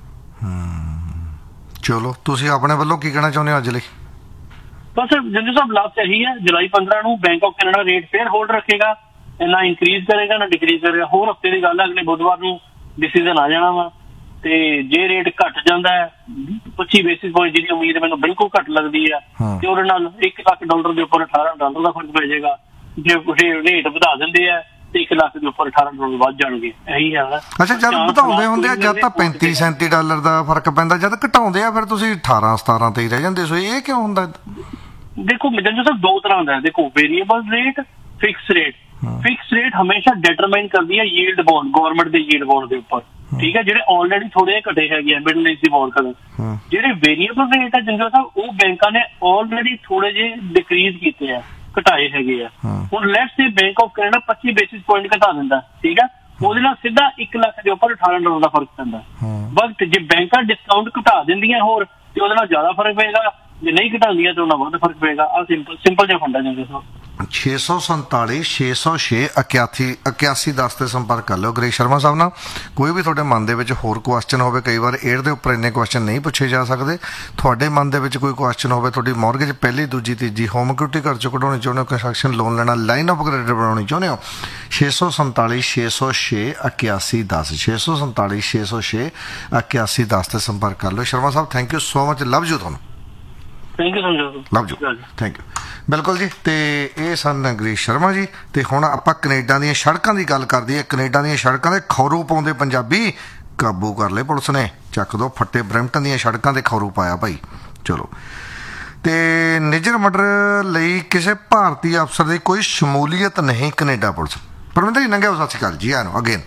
ਚਲੋ, ਤੁਸੀਂ ਆਪਣੇ ਵੱਲੋਂ ਕੀ ਕਹਿਣਾ ਚਾਹੁੰਦੇ ਹੋ ਅੱਜ ਲਈ? ਬਸ ਜੰਜੂ ਸਾਹਿਬ, ਲਾਸਟ ਇਹੀ ਹੈ, ਜੁਲਾਈ ਪੰਦਰਾਂ ਨੂੰ ਬੈਂਕ ਆਫ ਕੈਨੇਡਾ ਰੇਟ ਫੇਰ ਹੋਲਡ ਰੱਖੇਗਾ, ਨਾ ਇੰਕਰੀਜ਼ ਕਰੇਗਾ ਨਾ ਡਿਕਰੀਜ਼ ਕਰੇਗਾ। ਹੋਰ ਹਫ਼ਤੇ ਦੀ ਗੱਲ ਹੈ, ਅਗਲੇ ਬੁੱਧਵਾਰ ਨੂੰ ਡਿਸੀਜ਼ਨ ਆ ਜਾਣਾ ਵਾ। ਤੇ ਜੇ ਰੇਟ ਘਟ ਜਾਂਦਾ ਹੈ ਪੱਚੀ ਬੇਸਿਸ ਪੁਆਇੰਟ, ਜਿਹਦੀ ਉਮੀਦ ਮੈਨੂੰ ਬਿਲਕੁਲ ਘੱਟ ਲੱਗਦੀ ਹੈ, ਤੇ ਉਹਦੇ ਨਾਲ ਇੱਕ ਲੱਖ ਡਾਲਰ ਦੇ ਉੱਪਰ ਅਠਾਰਾਂ ਡਾਲਰ ਦਾ ਫਰਕ ਪੈ ਜਾਏਗਾ। ਜੇ ਰੇਟ ਵਧਾ ਦਿੰਦੇ ਆ ਤੇ ਇੱਕ ਲੱਖ ਦੇ ਉੱਪਰ ਅਠਾਰਾਂ ਡਾਲਰ ਵੱਧ ਜਾਣਗੇ। ਇਹੀ ਹੈ। ਅੱਛਾ, ਜਦ ਵਧਾਉਂਦੇ ਹੁੰਦੇ ਆ ਜਦ ਤਾਂ ਪੈਂਤੀ ਸੈਂਤੀ ਡਾਲਰ ਦਾ ਫਰਕ ਪੈਂਦਾ, ਜਦ ਘਟਾਉਂਦੇ ਆ ਫਿਰ ਤੁਸੀਂ ਅਠਾਰਾਂ ਸਤਾਰਾਂ ਤੇ ਹੀ ਰਹਿ ਜਾਂਦੇ। ਸੋ ਇਹ ਕਿਉਂ ਹੁੰਦਾ? ਦੇਖੋ ਜੰਜੂ ਸਾਹਿਬ, ਦੋ ਤਰ੍ਹਾਂ ਦਾ। ਦੇਖੋ variable rate, fix rate. Fix rate ਹਮੇਸ਼ਾ ਡਿਟਰਮਾਈਨ ਕਰਦੀ ਹੈ ਯੀਲਡ ਬੌਂਡ, ਗਵਰਨਮੈਂਟ ਦੇ ਯੀਲਡ ਬੌਂਡ ਦੇ ਉੱਪਰ, ਠੀਕ ਹੈ, ਜਿਹੜੇ ਆਲਰੇਡੀ ਥੋੜੇ ਘਟੇ ਹੈਗੇ ਆ ਮਿਡਲ ਏਜ ਦੀ ਬੌਂਡ ਕਰਨ। ਜਿਹੜੇ ਵੇਰੀਏਬਲ ਰੇਟ ਹੈ ਜੰਜੂ ਸਾਹਿਬ, ਉਹ ਬੈਂਕਾਂ ਨੇ ਆਲਰੇਡੀ ਥੋੜੇ ਜਿਹੇ ਡਿਕਰੀਜ਼ ਕੀਤੇ ਆ, ਘਟਾਏ ਹੈਗੇ ਆ। ਹੁਣ let's say bank of Canada ਪੱਚੀ ਬੇਸਿਸ ਪੁਆਇੰਟ ਘਟਾ ਦਿੰਦਾ, ਠੀਕ ਹੈ, ਉਹਦੇ ਨਾਲ ਸਿੱਧਾ ਇੱਕ ਲੱਖ ਦੇ ਉੱਪਰ ਅਠਾਰਾਂ ਡਾਲਰ ਦਾ ਫਰਕ ਪੈਂਦਾ। ਬਟ ਜੇ ਬੈਂਕਾਂ ਡਿਸਕਾਊਂਟ ਘਟਾ ਦਿੰਦੀਆਂ ਹੋਰ ਤੇ ਉਹਦੇ ਨਾਲ ਜ਼ਿਆਦਾ ਫਰਕ ਪਏਗਾ, ਜੇ ਨਹੀਂ ਘਟਾਉਂਦੀਆਂ ਤੇ ਉਹਨਾਂ ਵੱਧ ਫਰਕ ਪਏਗਾ। ਆ ਸਿੰਪਲ ਸਿੰਪਲ ਜਿਹਾ ਫੰਡਾ ਜਾਂਦੇ ਸਰ। ਛੇ ਸੌ ਸੰਤਾਲੀ ਛੇ ਸੌ ਛੇ ਇਕਿਆਸੀ ਇਕਿਆਸੀ ਦਸ ਤੇ ਸੰਪਰਕ ਕਰ ਲਿਓ ਗ੍ਰੇਸ ਸ਼ਰਮਾ ਸਾਹਿਬ ਨਾਲ। ਕੋਈ ਵੀ ਤੁਹਾਡੇ ਮਨ ਦੇ ਵਿੱਚ ਹੋਰ ਕੁਐਸਚਨ ਹੋਵੇ, ਕਈ ਵਾਰ ਏਅਰ ਦੇ ਉੱਪਰ ਇੰਨੇ ਕੁਐਸਚਨ ਨਹੀਂ ਪੁੱਛੇ ਜਾ ਸਕਦੇ, ਤੁਹਾਡੇ ਮਨ ਦੇ ਵਿੱਚ ਕੋਈ ਕੁਐਸਚਨ ਹੋਵੇ, ਤੁਹਾਡੀ ਮੌਰਗੇਜ ਪਹਿਲੀ ਦੂਜੀ ਤੀਜੀ ਹੋਮ ਇਕੁਇਟੀ ਘਰ ਚੋਂ ਕਢਾਉਣੀ ਚਾਹੁੰਦੇ ਹੋ, ਕੰਸਟਰਕਸ਼ਨ ਲੋਨ ਲੈਣਾ, ਲਾਈਨ ਆਫ ਕ੍ਰੈਡਿਟ ਬਣਾਉਣੀ ਚਾਹੁੰਦੇ ਹੋ, ਛੇ ਸੌ ਸੰਤਾਲੀ ਛੇ ਸੌ ਛੇ ਇਕਿਆਸੀ ਦਸ ਛੇ ਸੌ ਸੰਤਾਲੀ ਛੇ ਸੌ ਛੇ ਇਕਿਆਸੀ ਦਸ ਤੇ ਸੰਪਰਕ ਕਰ ਲਿਓ। ਸ਼ਰਮਾ ਸਾਹਿਬ thank you so much, love you ਤੁਹਾਨੂੰ। Thank you love you, thank you. ਬਿਲਕੁਲ ਜੀ, ਤੇ ਇਹ ਸਨ ਗ੍ਰੇਸ ਸ਼ਰਮਾ ਜੀ। ਤੇ ਹੁਣ ਆਪਾਂ ਕੈਨੇਡਾ ਦੀਆਂ ਸੜਕਾਂ ਦੀ ਗੱਲ ਕਰਦੇ ਹਾਂ। ਕੈਨੇਡਾ ਦੀਆਂ ਸੜਕਾਂ ਦੇ ਖੌਰੂ ਪਾਉਂਦੇ ਪੰਜਾਬੀ ਕਾਬੂ ਕਰ ਲਏ ਪੁਲਿਸ ਨੇ। ਚੱਕ ਦੋ ਫੱਟੇ, ਬਰੈਂਪਟਨ ਦੀਆਂ ਸੜਕਾਂ ਤੇ ਖੌਰੂ ਪਾਇਆ ਭਾਈ। ਚਲੋ, ਤੇ ਨਿੱਜਰ ਮਰਡਰ ਲਈ ਕਿਸੇ ਭਾਰਤੀ ਅਫਸਰ ਦੀ ਕੋਈ ਸ਼ਮੂਲੀਅਤ ਨਹੀਂ ਕੈਨੇਡਾ ਪੁਲਿਸ। ਪਰਮਿੰਦਰ ਜੀ ਨੰਗੇ, ਸਤਿ ਸ਼੍ਰੀ ਅਕਾਲ ਜੀ। ਆਨੂੰ ਅਗੇਨ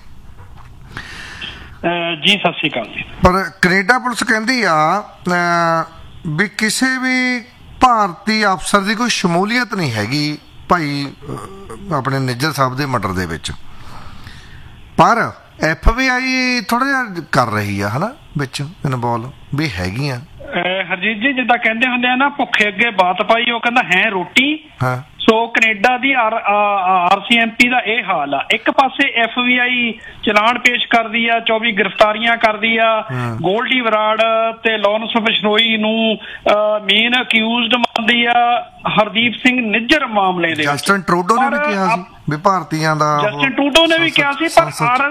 ਜੀ ਸਤਿ ਸ਼੍ਰੀ ਅਕਾਲ ਜੀ। ਪਰ ਕੈਨੇਡਾ ਪੁਲਿਸ ਕਹਿੰਦੀ ਆ ਵੀ ਕਿਸੇ ਵੀ ਭਾਰਤੀ ਅਫਸਰ ਦੀ ਕੋਈ ਸ਼ਮੂਲੀਅਤ ਨਹੀਂ ਹੈਗੀ ਭਾਈ ਆਪਣੇ ਨਿੱਜਰ ਸਾਹਿਬ ਦੇ ਮਰਡਰ ਦੇ ਵਿੱਚ। ਪਰ ਐਫ ਬੀ ਆਈ ਥੋੜਾ ਜਿਹਾ ਕਰ ਰਹੀ ਆ ਹਨਾ ਵਿੱਚ ਇਨਵੋਲਵ ਵੀ ਹੈਗੀਆਂ। ਹਰਜੀਤ ਜੀ, ਜਿੱਦਾਂ ਕਹਿੰਦੇ ਹੁੰਦੇ ਆ ਨਾ, ਭੁੱਖੇ ਅੱਗੇ ਬਾਤ ਪਾਈ, ਉਹ ਕਹਿੰਦਾ ਹੈ ਰੋਟੀ। ਹਾਂ, ਸੋ ਕੈਨੇਡਾ ਦੀ R R C M P ਦਾ ਇਹ ਹਾਲ ਆ। ਇੱਕ ਪਾਸੇ ਐਫ ਬੀ ਆਈ ਚਲਾਨ ਪੇਸ਼ ਕਰਦੀ ਆ, ਚੌਵੀ ਗ੍ਰਿਫਤਾਰੀਆਂ ਕਰਦੀ ਆ, ਗੋਲਡੀ ਬਰਾੜ ਤੇ ਲਾਰੈਂਸ ਬਿਸ਼ਨੋਈ ਨੂੰ ਮੇਨ ਅਕਿਊਜ਼ਡ ਮੰਨਦੀ ਆ ਹਰਦੀਪ ਸਿੰਘ ਨਿੱਜਰ ਮਾਮਲੇ ਦੇ। ਜਸਟਿਨ ਟਰੂਡੋ ਨੇ ਵੀ ਕਿਹਾ ਸੀ ਵੀ ਭਾਰਤੀਆਂ ਦਾ, ਜਸਟਿਨ ਟਰੂਡੋ ਨੇ ਵੀ ਕਿਹਾ ਸੀ, ਪਰ